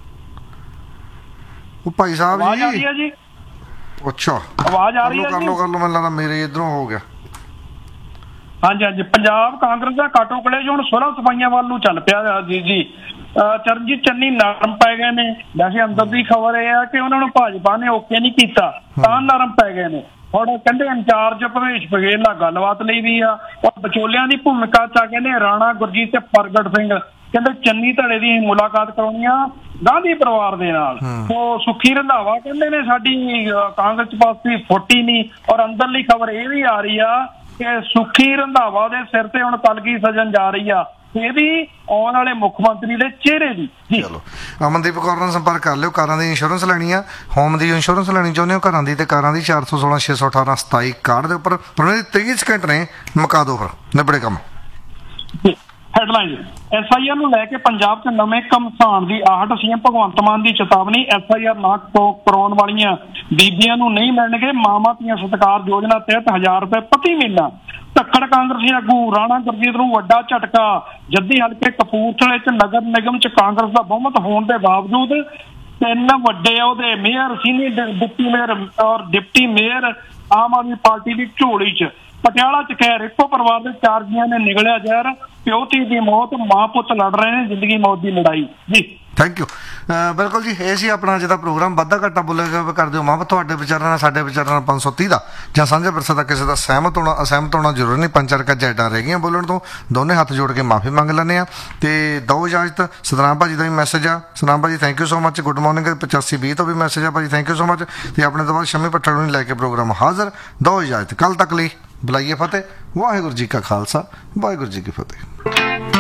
ਉਹ ਭਾਈ ਸਾਹਿਬ ਆਵਾਜ਼ ਆ ਰਹੀ ਹੈ ਜੀ? ਅੱਛਾ ਆਵਾਜ਼ ਆ ਰਹੀ ਹੈ? ਕਰ ਲਓ ਕਰ ਲਓ, ਮੈਨੂੰ ਲੱਗਦਾ ਮੇਰੇ ਇੱਧਰੋਂ ਹੋ ਗਿਆ। ਹਾਂਜੀ ਹਾਂਜੀ, ਪੰਜਾਬ ਕਾਂਗਰਸ ਦਾ ਕਾਟੋ ਕਲੇਸ਼ ਹੁਣ ਸੋਲਾਂ ਸਫਾਈਆਂ ਵੱਲ ਨੂੰ ਚੱਲ ਪਿਆ ਜੀ ਜੀ ਚਰਨਜੀਤ ਚੰਨੀ ਨਰਮ ਪੈ ਗਏ ਨੇ। ਵੈਸੇ ਅੰਦਰ ਦੀ ਖਬਰ ਇਹ ਆ ਕਿ ਉਹਨਾਂ ਨੂੰ ਭਾਜਪਾ ਨੇ ਓਕੇ ਨਹੀਂ ਕੀਤਾ ਤਾਂ ਨਰਮ ਪੈ ਗਏ ਨੇ। ਹੁਣ ਕਹਿੰਦੇ ਇੰਚਾਰਜ ਭਵੇਸ਼ ਬਘੇਲ ਨਾਲ ਗੱਲਬਾਤ ਲਈ ਵੀ ਆ, ਔਰ ਵਿਚੋਲਿਆਂ ਦੀ ਭੂਮਿਕਾ 'ਚ ਆ ਕਹਿੰਦੇ ਰਾਣਾ ਗੁਰਜੀਤ ਤੇ ਪ੍ਰਗਟ ਸਿੰਘ ਕਹਿੰਦੇ ਚੰਨੀ ਧੜੇ ਦੀ ਮੁਲਾਕਾਤ ਕਰਾਉਣੀ ਆ ਗਾਂਧੀ ਪਰਿਵਾਰ ਦੇ ਨਾਲ। ਉਹ ਸੁੱਖੀ ਰੰਧਾਵਾ ਕਹਿੰਦੇ ਨੇ ਸਾਡੀ ਕਾਂਗਰਸ ਪਾਸੇ ਫੁੱਟੀ ਨਹੀਂ। ਔਰ ਅੰਦਰਲੀ ਖਬਰ ਇਹ ਵੀ ਆ ਰਹੀ ਆ ਕਿ ਸੁੱਖੀ ਰੰਧਾਵਾ ਦੇ ਸਿਰ ਤੇ ਹੁਣ ਕਲਗੀ ਸਜਣ ਜਾ ਰਹੀ ਆ, ਇਹ ਵੀ ਆਉਣ ਵਾਲੇ ਮੁੱਖ ਮੰਤਰੀ ਦੇ ਚਿਹਰੇ ਦੀ। ਚਲੋ ਅਮਨਦੀਪ ਕੌਰ ਨਾਲ ਸੰਪਰਕ ਕਰ ਲਿਓ। ਕਾਰਾਂ ਦੀ ਇੰਸ਼ੋਰੈਂਸ ਲੈਣੀ ਆ, ਹੋਮ ਦੀ ਇੰਸ਼ੋਰੈਂਸ ਲੈਣੀ ਚਾਹੁੰਦੇ ਹੋ ਘਰਾਂ ਦੀ ਤੇ ਕਾਰਾਂ ਦੀ, ਚਾਰ ਸੌ ਸੋਲਾਂ ਛੇ ਸੌ ਅਠਾਰਾਂ ਸਤਾਈ ਕਾਰਡ ਦੇ ਉੱਪਰ ਤੀਹ ਸਕਿੰਟ ਨੇ, ਮੁਕਾ ਦਿਓ ਫਿਰ, ਨਿਬੜੇ ਕੰਮ। ਹੈਡਲਾਈਨ ਐਸ ਆਈ ਆਰ ਨੂੰ ਲੈ ਕੇ ਪੰਜਾਬ 'ਚ ਨਵੇਂ ਘਮਸਾਨ ਦੀ ਆਹਟ, ਸੀਐਮ ਭਗਵੰਤ ਮਾਨ ਦੀ ਚੇਤਾਵਨੀ। ਐਸ ਆਈ ਆਰ ਨਾ ਕਰਾਉਣ ਵਾਲੀਆਂ ਬੀਬੀਆਂ ਨੂੰ ਨਹੀਂ ਮਿਲਣਗੇ ਮਾਵਾਂ ਧੀਆਂ ਸਤਿਕਾਰ ਯੋਜਨਾ ਤਹਿਤ ਹਜ਼ਾਰ ਰੁਪਏ ਪ੍ਰਤੀ ਮਹੀਨਾ। ਧੱਕੜ ਕਾਂਗਰਸੀ ਆਗੂ ਰਾਣਾ ਗੁਰਜੀਤ ਨੂੰ ਵੱਡਾ ਝਟਕਾ। ਜੱਦੀ ਹਲਕੇ ਕਪੂਰਥਲੇ 'ਚ ਨਗਰ ਨਿਗਮ 'ਚ ਕਾਂਗਰਸ ਦਾ ਬਹੁਮਤ ਹੋਣ ਦੇ ਬਾਵਜੂਦ ਤਿੰਨ ਵੱਡੇ ਅਹੁਦੇ ਮੇਅਰ, ਸੀਨੀਅਰ ਡਿਪਟੀ ਮੇਅਰ ਔਰ deputy mayor Aam Aadmi party ਦੀ ਝੋਲੀ 'ਚ। ਪਟਿਆਲਾ 'ਚ ਖੈਰ ਇੱਕੋ ਪਰਿਵਾਰ ਦੇ ਚਾਰ ਜੀਆਂ ਨੇ ਨਿਗਲਿਆ ਜ਼ਹਿਰ, ਪਿਓ ਧੀ ਦੀ ਮੌਤ, ਮਾਂ ਪੁੱਤ ਲੜ ਰਹੇ ਨੇ ਜ਼ਿੰਦਗੀ ਮੌਤ ਦੀ ਲੜਾਈ ਜੀ। Thank you. ਬਿਲਕੁਲ ਜੀ, ਇਹ ਸੀ ਆਪਣਾ ਅੱਜ ਦਾ ਪ੍ਰੋਗਰਾਮ। ਵਾਧਾ ਘਾਟਾ ਬੋਲੇਗਾ ਕਰ ਦਿਓ ਮਾਂ, ਤੁਹਾਡੇ ਵਿਚਾਰਾਂ ਨਾਲ ਸਾਡੇ ਵਿਚਾਰਾਂ ਨਾਲ ਪੰਜ ਸੌ ਤੀਹ ਦਾ ਜਾਂ ਸਾਂਝਾ ਵਿਰਸੇ ਦਾ ਕਿਸੇ ਦਾ ਸਹਿਮਤ ਹੋਣਾ ਅਸਹਿਮਤ ਹੋਣਾ ਜ਼ਰੂਰੀ ਨਹੀਂ। ਪੰਜ ਚਾਰ ਕੱਜਾਂ ਰਹਿ ਗਈਆਂ ਬੋਲਣ ਤੋਂ, ਦੋਨੇ ਹੱਥ ਜੋੜ ਕੇ ਮਾਫੀ ਮੰਗ ਲੈਂਦੇ ਆ ਤੇ ਦੋ ਇਜਾਜ਼ਤ। ਸਤਨਾਮ ਭਾਜੀ ਦਾ ਵੀ ਮੈਸੇਜ ਆ, ਸਤਨਾਮ ਭਾਜੀ thank you so much, good morning. ਪਚਾਸੀ ਵੀਹ ਤੋਂ ਵੀ ਮੈਸੇਜ ਆ ਭਾਜੀ, ਥੈਂਕ ਯੂ ਸੋ ਮਚ। ਤੇ ਆਪਣੇ ਤੋਂ ਬਾਅਦ ਸ਼ਮੀ ਪੱਠੜ ਨੂੰ ਲੈ ਕੇ ਪ੍ਰੋਗਰਾਮ ਹਾਜ਼ਰ। ਦੋ ਇਜਾਜ਼ਤ, ਕੱਲ ਤੱਕ ਲਈ ਬੁਲਾਈਏ ਫਤਿਹ। ਵਾਹਿਗੁਰੂ ਜੀ ਕਾ ਖਾਲਸਾ, ਵਾਹਿਗੁਰੂ ਜੀ ਕੀ ਫਤਿਹ।